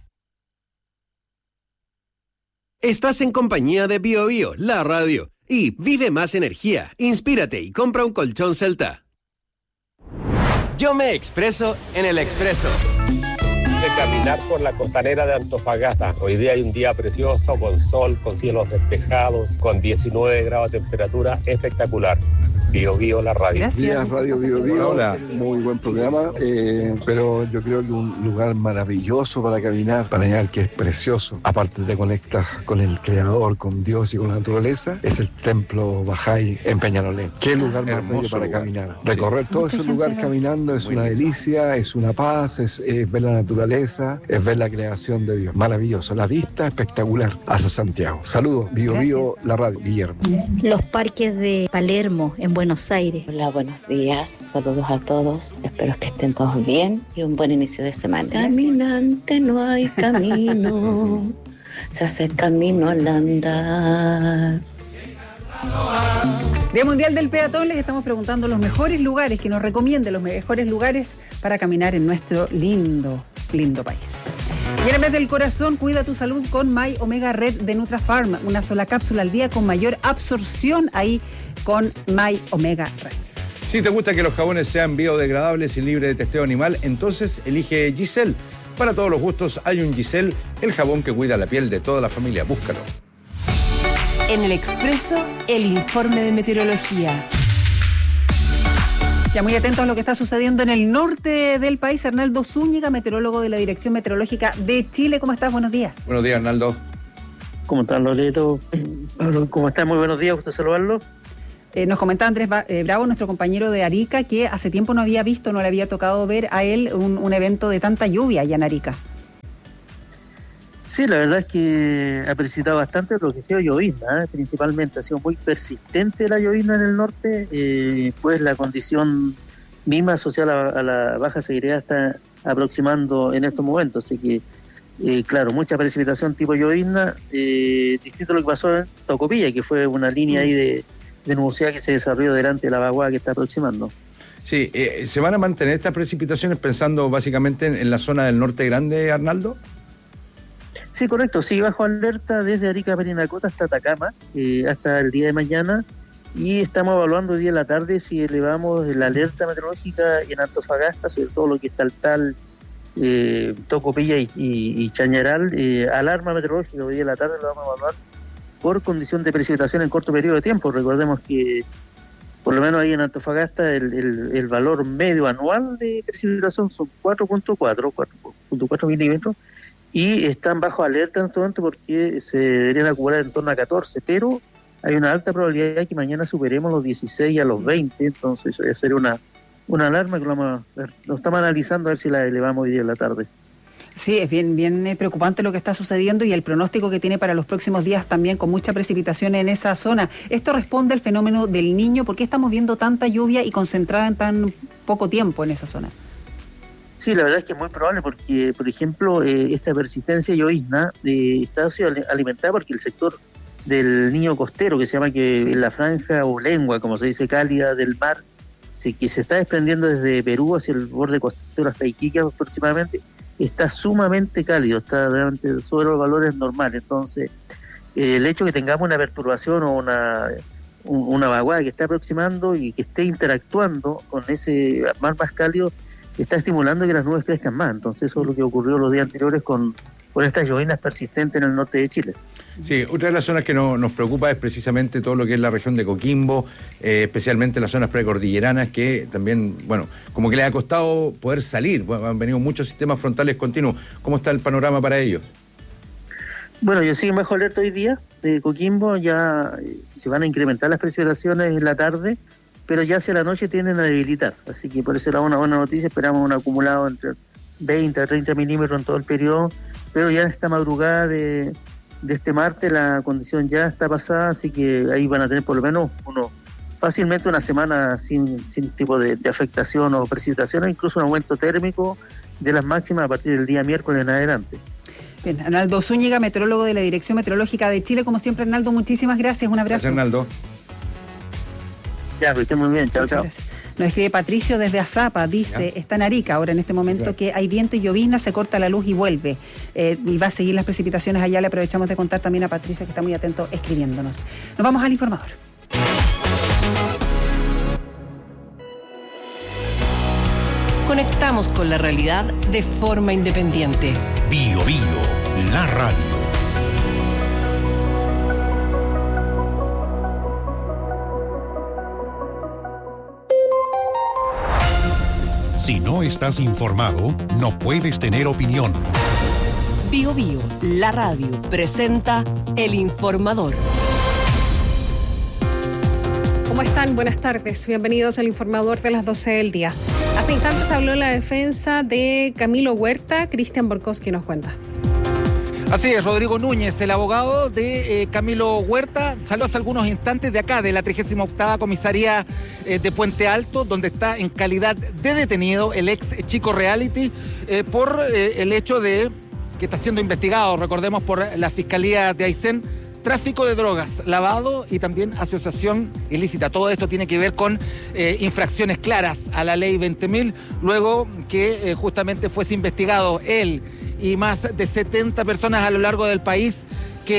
Estás en compañía de Bio Bio, la radio. Y vive más energía, inspírate y compra un colchón Celta. Yo me expreso en el Expreso. De caminar por la costanera de Antofagasta. Hoy día hay un día precioso, con sol, con cielos despejados, con diecinueve grados de temperatura, espectacular. Bio Bio, la radio. Gracias. Días, Radio Bio Bio. Hola, muy buen programa, eh, pero yo creo que un lugar maravilloso para caminar, para caminar que es precioso, aparte te conectas con el Creador, con Dios y con la naturaleza, es el Templo Bajay en Peñalolén. Qué lugar más bello para lugar. Caminar. Recorrer todo ese lugar caminando es una delicia, es una paz, es, es ver la naturaleza, es ver la creación de Dios. Maravilloso, la vista espectacular hacia Santiago. Saludos, Bio Bio, la radio. Guillermo. Los parques de Palermo, en Buenos Aires. Hola, buenos días. Saludos a todos. Espero que estén todos bien y un buen inicio de semana. Caminante no hay camino, se hace camino al andar. Día Mundial del Peatón, les estamos preguntando los mejores lugares, que nos recomienden los mejores lugares para caminar en nuestro lindo, lindo país. Y en el mes del corazón, cuida tu salud con My Omega Red de Nutrafarm. Una sola cápsula al día con mayor absorción ahí con My Omega Red. Si te gusta que los jabones sean biodegradables y libres de testeo animal, entonces elige Giselle. Para todos los gustos hay un Giselle, el jabón que cuida la piel de toda la familia. Búscalo. En el Expreso, el informe de meteorología. Ya muy atentos a lo que está sucediendo en el norte del país. Arnaldo Zúñiga, meteorólogo de la Dirección Meteorológica de Chile. ¿Cómo estás? Buenos días. Buenos días, Arnaldo. ¿Cómo están, Loreto? ¿Cómo están? Muy buenos días, gusto saludarlo. Eh, nos comentaba Andrés Bravo, nuestro compañero de Arica, que hace tiempo no había visto, no le había tocado ver a él un, un evento de tanta lluvia allá en Arica. Sí, la verdad es que ha precipitado bastante lo que ha sido llovizna, ¿eh? Principalmente ha sido muy persistente la llovizna en el norte, eh, pues la condición misma asociada a la, a la baja sequedad está aproximando en estos momentos, así que eh, claro, mucha precipitación tipo llovizna, eh, distinto a lo que pasó en Tocopilla, que fue una línea ahí de, de nubosidad que se desarrolló delante de la vaguada que está aproximando. Sí, eh, ¿se van a mantener estas precipitaciones pensando básicamente en, en la zona del norte grande, Arnaldo? Sí, correcto. Sí, bajo alerta desde Arica, Parinacota hasta Atacama, eh, hasta el día de mañana. Y estamos evaluando hoy día en la tarde si elevamos la alerta meteorológica en Antofagasta, sobre todo lo que está el tal eh, Tocopilla y, y, y Chañaral. Eh, alarma meteorológica hoy día en la tarde lo vamos a evaluar por condición de precipitación en corto periodo de tiempo. Recordemos que por lo menos ahí en Antofagasta el, el, el valor medio anual de precipitación son cuatro punto cuatro, cuatro punto cuatro milímetros. Y están bajo alerta en este momento porque se deberían acumular en torno a catorce, pero hay una alta probabilidad de que mañana superemos los dieciséis a los veinte, entonces eso va a ser una, una alarma que lo, vamos a, lo estamos analizando a ver si la elevamos hoy día en la tarde. Sí, es bien, bien preocupante lo que está sucediendo y el pronóstico que tiene para los próximos días también con mucha precipitación en esa zona. ¿Esto responde al fenómeno del Niño? ¿Por qué estamos viendo tanta lluvia y concentrada en tan poco tiempo en esa zona? Sí, la verdad es que es muy probable porque, por ejemplo, eh, esta persistencia llovizna eh, está alimentada porque el sector del Niño costero, que se llama que sí. La franja o lengua, como se dice, cálida del mar, se, que se está desprendiendo desde Perú hacia el borde costero hasta Iquique aproximadamente, está sumamente cálido, está realmente sobre los valores normales. Entonces, eh, el hecho de que tengamos una perturbación o una, una vaguada que está aproximando y que esté interactuando con ese mar más cálido, está estimulando que las nubes crezcan más. Entonces eso es lo que ocurrió los días anteriores con, con estas lloviznas persistentes en el norte de Chile. Sí, otra de las zonas que no, nos preocupa es precisamente todo lo que es la región de Coquimbo, eh, especialmente las zonas precordilleranas que también, bueno, como que les ha costado poder salir. Bueno, han venido muchos sistemas frontales continuos. ¿Cómo está el panorama para ellos? Bueno, yo sigo bajo alerta hoy día de Coquimbo, ya se van a incrementar las precipitaciones en la tarde, pero ya hacia la noche tienden a debilitar, así que por eso era una buena noticia. Esperamos un acumulado entre veinte a treinta milímetros en todo el periodo, pero ya en esta madrugada de, de este martes la condición ya está pasada, así que ahí van a tener por lo menos uno fácilmente una semana sin, sin tipo de, de afectación o precipitación, incluso un aumento térmico de las máximas a partir del día miércoles en adelante. Bien, Arnaldo Zúñiga, meteorólogo de la Dirección Meteorológica de Chile. Como siempre, Arnaldo, muchísimas gracias, un abrazo. Gracias, Arnaldo. Ya, que estén muy bien, chao, chao. Nos escribe Patricio desde Azapa, dice, ya. Está en Arica ahora en este momento, ya. Que hay viento y llovizna, se corta la luz y vuelve. Eh, y va a seguir las precipitaciones allá. Le aprovechamos de contar también a Patricio, que está muy atento escribiéndonos. Nos vamos al informador. Conectamos con la realidad de forma independiente. Bio Bio, la radio. Si no estás informado, no puedes tener opinión. Bio Bio, la radio, presenta El Informador. ¿Cómo están? Buenas tardes. Bienvenidos al Informador de las doce del día. Hace instantes habló la defensa de Camilo Huerta. Cristian Borkowski nos cuenta. Así es, Rodrigo Núñez, el abogado de eh, Camilo Huerta, salió hace algunos instantes de acá, de la trigésima octava comisaría eh, de Puente Alto, donde está en calidad de detenido el ex Chico Reality eh, por eh, el hecho de que está siendo investigado, recordemos, por la Fiscalía de Aysén, tráfico de drogas, lavado y también asociación ilícita. Todo esto tiene que ver con eh, infracciones claras a la ley veinte mil, luego que eh, justamente fuese investigado él y más de setenta personas a lo largo del país que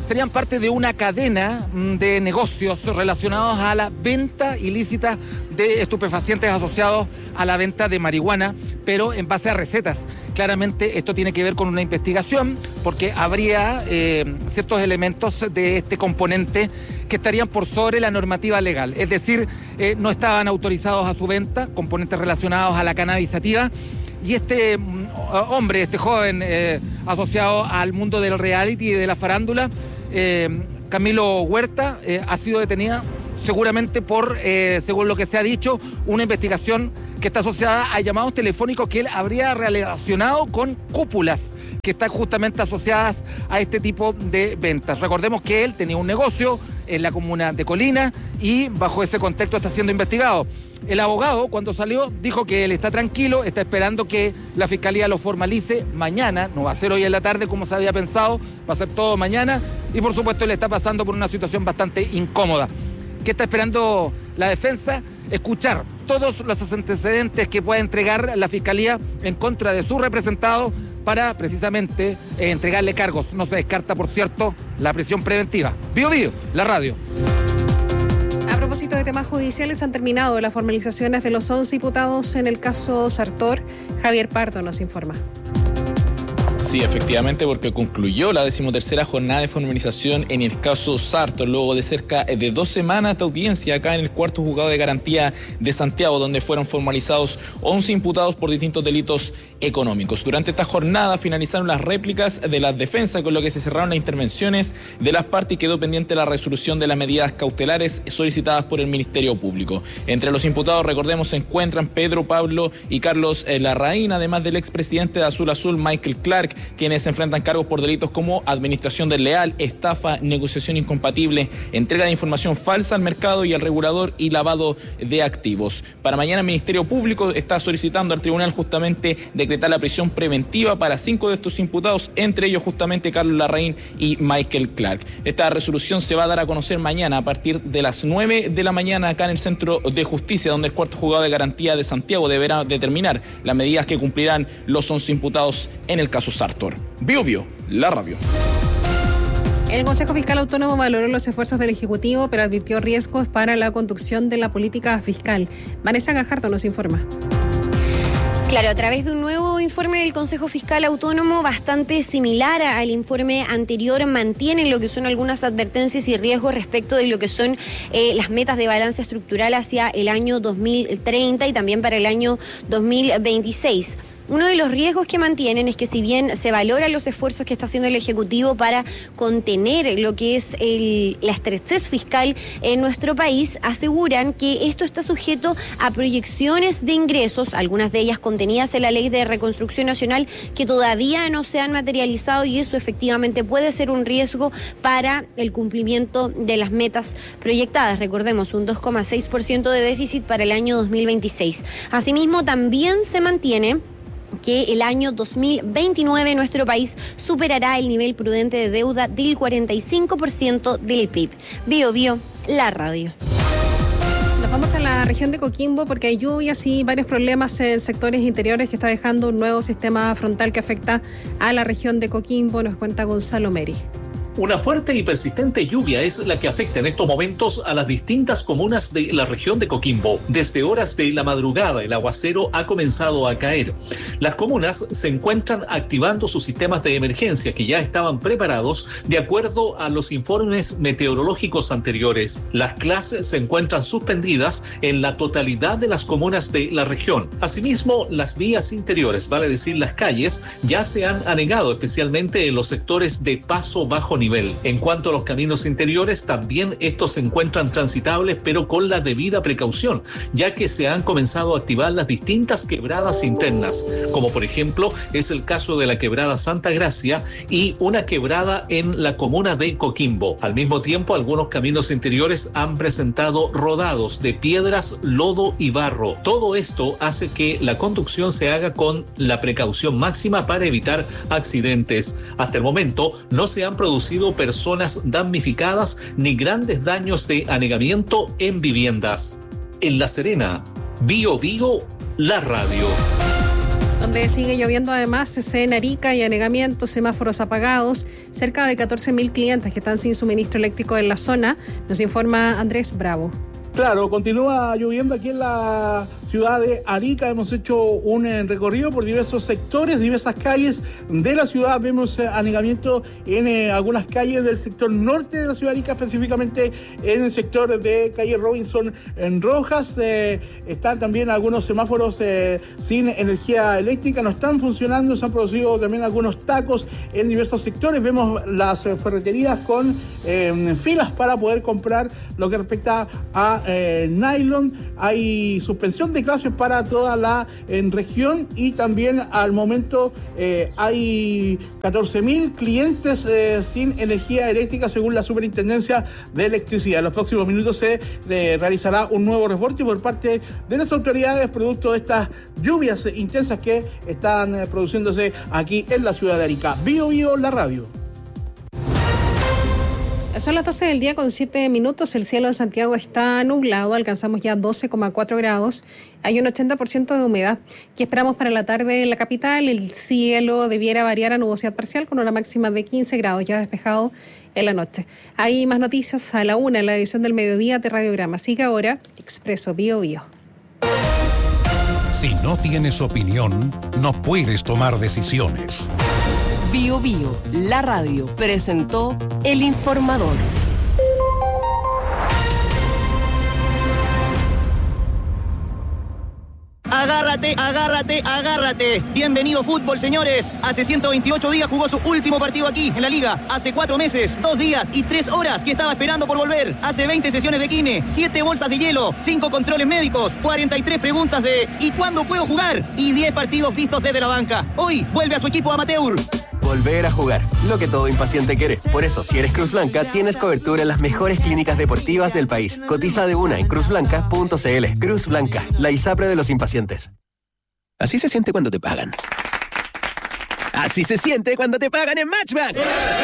serían parte de una cadena de negocios relacionados a la venta ilícita de estupefacientes asociados a la venta de marihuana, pero en base a recetas. Claramente esto tiene que ver con una investigación porque habría eh, ciertos elementos de este componente que estarían por sobre la normativa legal. Es decir, eh, no estaban autorizados a su venta, componentes relacionados a la cannabis sativa. Y este mm, hombre, este joven eh, asociado al mundo del reality y de la farándula, eh, Camilo Huerta, eh, ha sido detenida seguramente por, eh, según lo que se ha dicho, una investigación que está asociada a llamados telefónicos que él habría relacionado con cúpulas que están justamente asociadas a este tipo de ventas. Recordemos que él tenía un negocio en la comuna de Colina y bajo ese contexto está siendo investigado. El abogado, cuando salió, dijo que él está tranquilo, está esperando que la fiscalía lo formalice mañana, no va a ser hoy en la tarde como se había pensado, va a ser todo mañana y por supuesto él está pasando por una situación bastante incómoda. ¿Qué está esperando la defensa? Escuchar todos los antecedentes que pueda entregar la fiscalía en contra de su representado para precisamente eh, entregarle cargos. No se descarta, por cierto, la prisión preventiva. Bío Bío, la radio. A propósito de temas judiciales, han terminado las formalizaciones de los once imputados en el caso Sartor. Javier Pardo nos informa. Sí, efectivamente, porque concluyó la decimotercera jornada de formalización en el caso Sartor, luego de cerca de dos semanas de audiencia acá en el cuarto juzgado de garantía de Santiago, donde fueron formalizados once imputados por distintos delitos económicos. Durante esta jornada finalizaron las réplicas de las defensas, con lo que se cerraron las intervenciones de las partes y quedó pendiente la resolución de las medidas cautelares solicitadas por el Ministerio Público. Entre los imputados, recordemos, se encuentran Pedro Pablo y Carlos Larraín, además del expresidente de Azul Azul, Michael Clark, quienes se enfrentan cargos por delitos como administración desleal, estafa, negociación incompatible, entrega de información falsa al mercado y al regulador y lavado de activos. Para mañana el Ministerio Público está solicitando al tribunal justamente decretar la prisión preventiva para cinco de estos imputados, entre ellos justamente Carlos Larraín y Michael Clark. Esta resolución se va a dar a conocer mañana a partir de las nueve de la mañana acá en el Centro de Justicia, donde el cuarto juzgado de garantía de Santiago deberá determinar las medidas que cumplirán los once imputados en el caso Sartor. Bio Bio, la radio. El Consejo Fiscal Autónomo valoró los esfuerzos del Ejecutivo, pero advirtió riesgos para la conducción de la política fiscal. Vanessa Gajardo nos informa. Claro, a través de un nuevo informe del Consejo Fiscal Autónomo bastante similar al informe anterior, mantienen lo que son algunas advertencias y riesgos respecto de lo que son eh, las metas de balance estructural hacia el año dos mil treinta y también para el año dos mil veintiséis. Uno de los riesgos que mantienen es que si bien se valoran los esfuerzos que está haciendo el Ejecutivo para contener lo que es el, la estrechez fiscal en nuestro país, aseguran que esto está sujeto a proyecciones de ingresos, algunas de ellas contenidas en la Ley de Reconstrucción Nacional, que todavía no se han materializado y eso efectivamente puede ser un riesgo para el cumplimiento de las metas proyectadas. Recordemos, un dos coma seis por ciento de déficit para el año dos mil veintiséis. Asimismo, también se mantiene que el año dos mil veintinueve nuestro país superará el nivel prudente de deuda del cuarenta y cinco por ciento del P I B. Bio Bio, la radio. Nos vamos a la región de Coquimbo porque hay lluvias y varios problemas en sectores interiores que está dejando un nuevo sistema frontal que afecta a la región de Coquimbo. Nos cuenta Gonzalo Meri. Una fuerte y persistente lluvia es la que afecta en estos momentos a las distintas comunas de la región de Coquimbo. Desde horas de la madrugada el aguacero ha comenzado a caer. Las comunas se encuentran activando sus sistemas de emergencia que ya estaban preparados de acuerdo a los informes meteorológicos anteriores. Las clases se encuentran suspendidas en la totalidad de las comunas de la región. Asimismo, las vías interiores, vale decir las calles, ya se han anegado, especialmente en los sectores de paso bajo nivel. En cuanto a los caminos interiores, también estos se encuentran transitables, pero con la debida precaución, ya que se han comenzado a activar las distintas quebradas internas, como por ejemplo es el caso de la quebrada Santa Gracia y una quebrada en la comuna de Coquimbo. Al mismo tiempo, algunos caminos interiores han presentado rodados de piedras, lodo y barro. Todo esto hace que la conducción se haga con la precaución máxima para evitar accidentes. Hasta el momento no se han producido personas damnificadas ni grandes daños de anegamiento en viviendas. En La Serena, Bio Bio, la radio. donde sigue lloviendo además es en Arica y anegamientos, semáforos apagados, cerca de catorce mil clientes que están sin suministro eléctrico en la zona, nos informa Andrés Bravo. Claro, continúa lloviendo aquí en la ciudad de Arica. Hemos hecho un eh, recorrido por diversos sectores, diversas calles de la ciudad. Vemos eh, anegamiento en eh, algunas calles del sector norte de la ciudad de Arica, específicamente en el sector de calle Robinson en Rojas. Eh, están también algunos semáforos eh, sin energía eléctrica, no están funcionando. Se han producido también algunos tacos en diversos sectores. Vemos las eh, ferreterías con eh, filas para poder comprar lo que respecta a Eh, nylon. Hay suspensión de clases para toda la en región y también al momento eh, hay catorce mil clientes eh, sin energía eléctrica según la Superintendencia de Electricidad. En los próximos minutos se eh, realizará un nuevo reporte por parte de las autoridades producto de estas lluvias intensas que están eh, produciéndose aquí en la ciudad de Arica. Bio Bio, la radio. Son las doce del día con siete minutos, el cielo en Santiago está nublado, alcanzamos ya doce coma cuatro grados, hay un ochenta por ciento de humedad. ¿Qué esperamos para la tarde en la capital? El cielo debiera variar a nubosidad parcial con una máxima de quince grados, ya despejado en la noche. Hay más noticias a la una en la edición del mediodía de Radiograma. Sigue ahora Expreso Bio Bio. Si no tienes opinión, no puedes tomar decisiones. Bio Bio, la radio, presentó El Informador. Agárrate, agárrate, agárrate. Bienvenido fútbol, señores. Hace ciento veintiocho días jugó su último partido aquí, en la Liga. Hace cuatro meses, dos días y tres horas que estaba esperando por volver. Hace veinte sesiones de kine, siete bolsas de hielo, cinco controles médicos, cuarenta y tres preguntas de ¿y cuándo puedo jugar? Y diez partidos vistos desde la banca. Hoy vuelve a su equipo amateur. Volver a jugar, lo que todo impaciente quiere. Por eso, si eres Cruz Blanca, tienes cobertura en las mejores clínicas deportivas del país. Cotiza de una en cruz blanca punto c l. Cruz Blanca, la ISAPRE de los impacientes. Así se siente cuando te pagan. Así se siente cuando te pagan en Matchbank.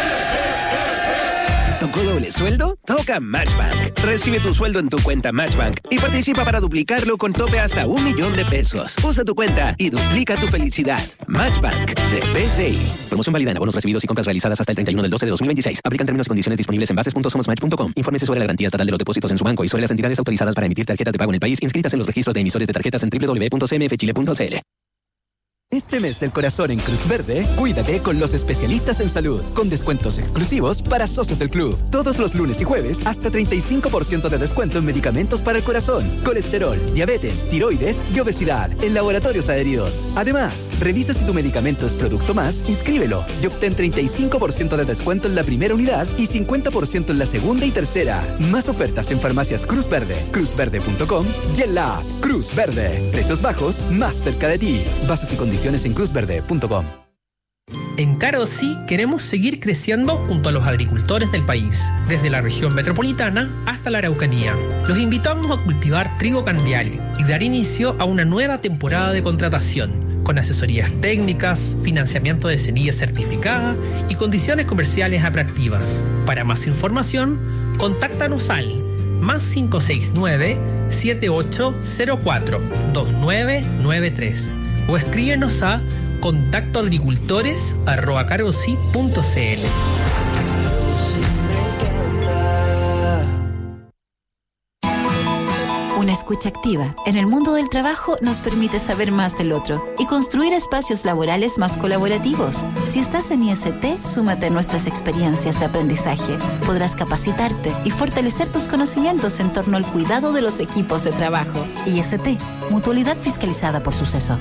¿Tocó doble sueldo? Toca Matchbank. Recibe tu sueldo en tu cuenta Matchbank y participa para duplicarlo con tope hasta un millón de pesos. Usa tu cuenta y duplica tu felicidad. Matchbank de B C I. Promoción válida en abonos recibidos y compras realizadas hasta el treinta y uno del doce de dos mil veintiséis. Aplican términos y condiciones disponibles en bases punto somos match punto com. Infórmese sobre la garantía estatal de los depósitos en su banco y sobre las entidades autorizadas para emitir tarjetas de pago en el país inscritas en los registros de emisores de tarjetas en doble u doble u doble u punto c m f chile punto c l. Este mes del corazón en Cruz Verde, cuídate con los especialistas en salud, con descuentos exclusivos para socios del club. Todos los lunes y jueves, hasta treinta y cinco por ciento de descuento en medicamentos para el corazón, colesterol, diabetes, tiroides y obesidad en laboratorios adheridos. Además, revisa si tu medicamento es producto más, inscríbelo y obtén treinta y cinco por ciento de descuento en la primera unidad y cincuenta por ciento en la segunda y tercera. Más ofertas en farmacias Cruz Verde, cruz verde punto com y en la app Cruz Verde. Precios bajos, más cerca de ti. Bases y condiciones en cruz verde punto com. En Carosí queremos seguir creciendo junto a los agricultores del país, desde la región metropolitana hasta la Araucanía. Los invitamos a cultivar trigo candial y dar inicio a una nueva temporada de contratación, con asesorías técnicas, financiamiento de semillas certificadas y condiciones comerciales atractivas. Para más información, contáctanos al más cinco seis nueve, siete ocho cero cuatro, dos nueve nueve tres o escríbenos a contacto agricultores arroba carosi punto c l. Una escucha activa en el mundo del trabajo nos permite saber más del otro y construir espacios laborales más colaborativos. Si estás en I S T, súmate a nuestras experiencias de aprendizaje. Podrás capacitarte y fortalecer tus conocimientos en torno al cuidado de los equipos de trabajo. I S T, Mutualidad Fiscalizada por Suceso.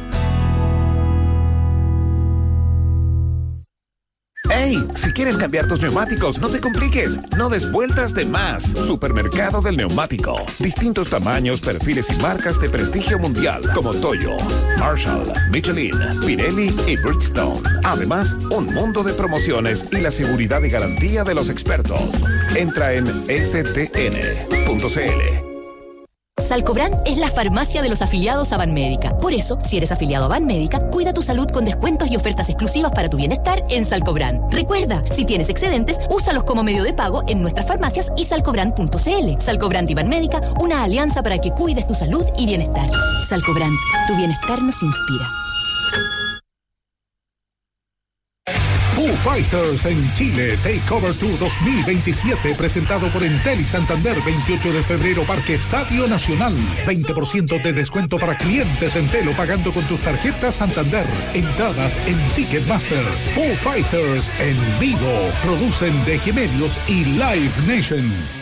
¡Hey! Si quieres cambiar tus neumáticos, no te compliques. No des vueltas de más. Supermercado del Neumático. Distintos tamaños, perfiles y marcas de prestigio mundial como Toyo, Marshall, Michelin, Pirelli y Bridgestone. Además, un mundo de promociones y la seguridad y garantía de los expertos. Entra en s t n punto c l. Salcobran es la farmacia de los afiliados a Banmédica. Por eso, si eres afiliado a Banmédica, cuida tu salud con descuentos y ofertas exclusivas para tu bienestar en Salcobran. Recuerda, si tienes excedentes, úsalos como medio de pago en nuestras farmacias y salcobran punto c l. Salcobran y Banmédica, una alianza para que cuides tu salud y bienestar. Salcobran, tu bienestar nos inspira. Fighters en Chile, Takeover Tour dos mil veintisiete, presentado por Entel y Santander, veintiocho de febrero, Parque Estadio Nacional. veinte por ciento de descuento para clientes Entel o pagando con tus tarjetas Santander. Entradas en Ticketmaster. Foo Fighters en vivo. Producen D G Medios y Live Nation.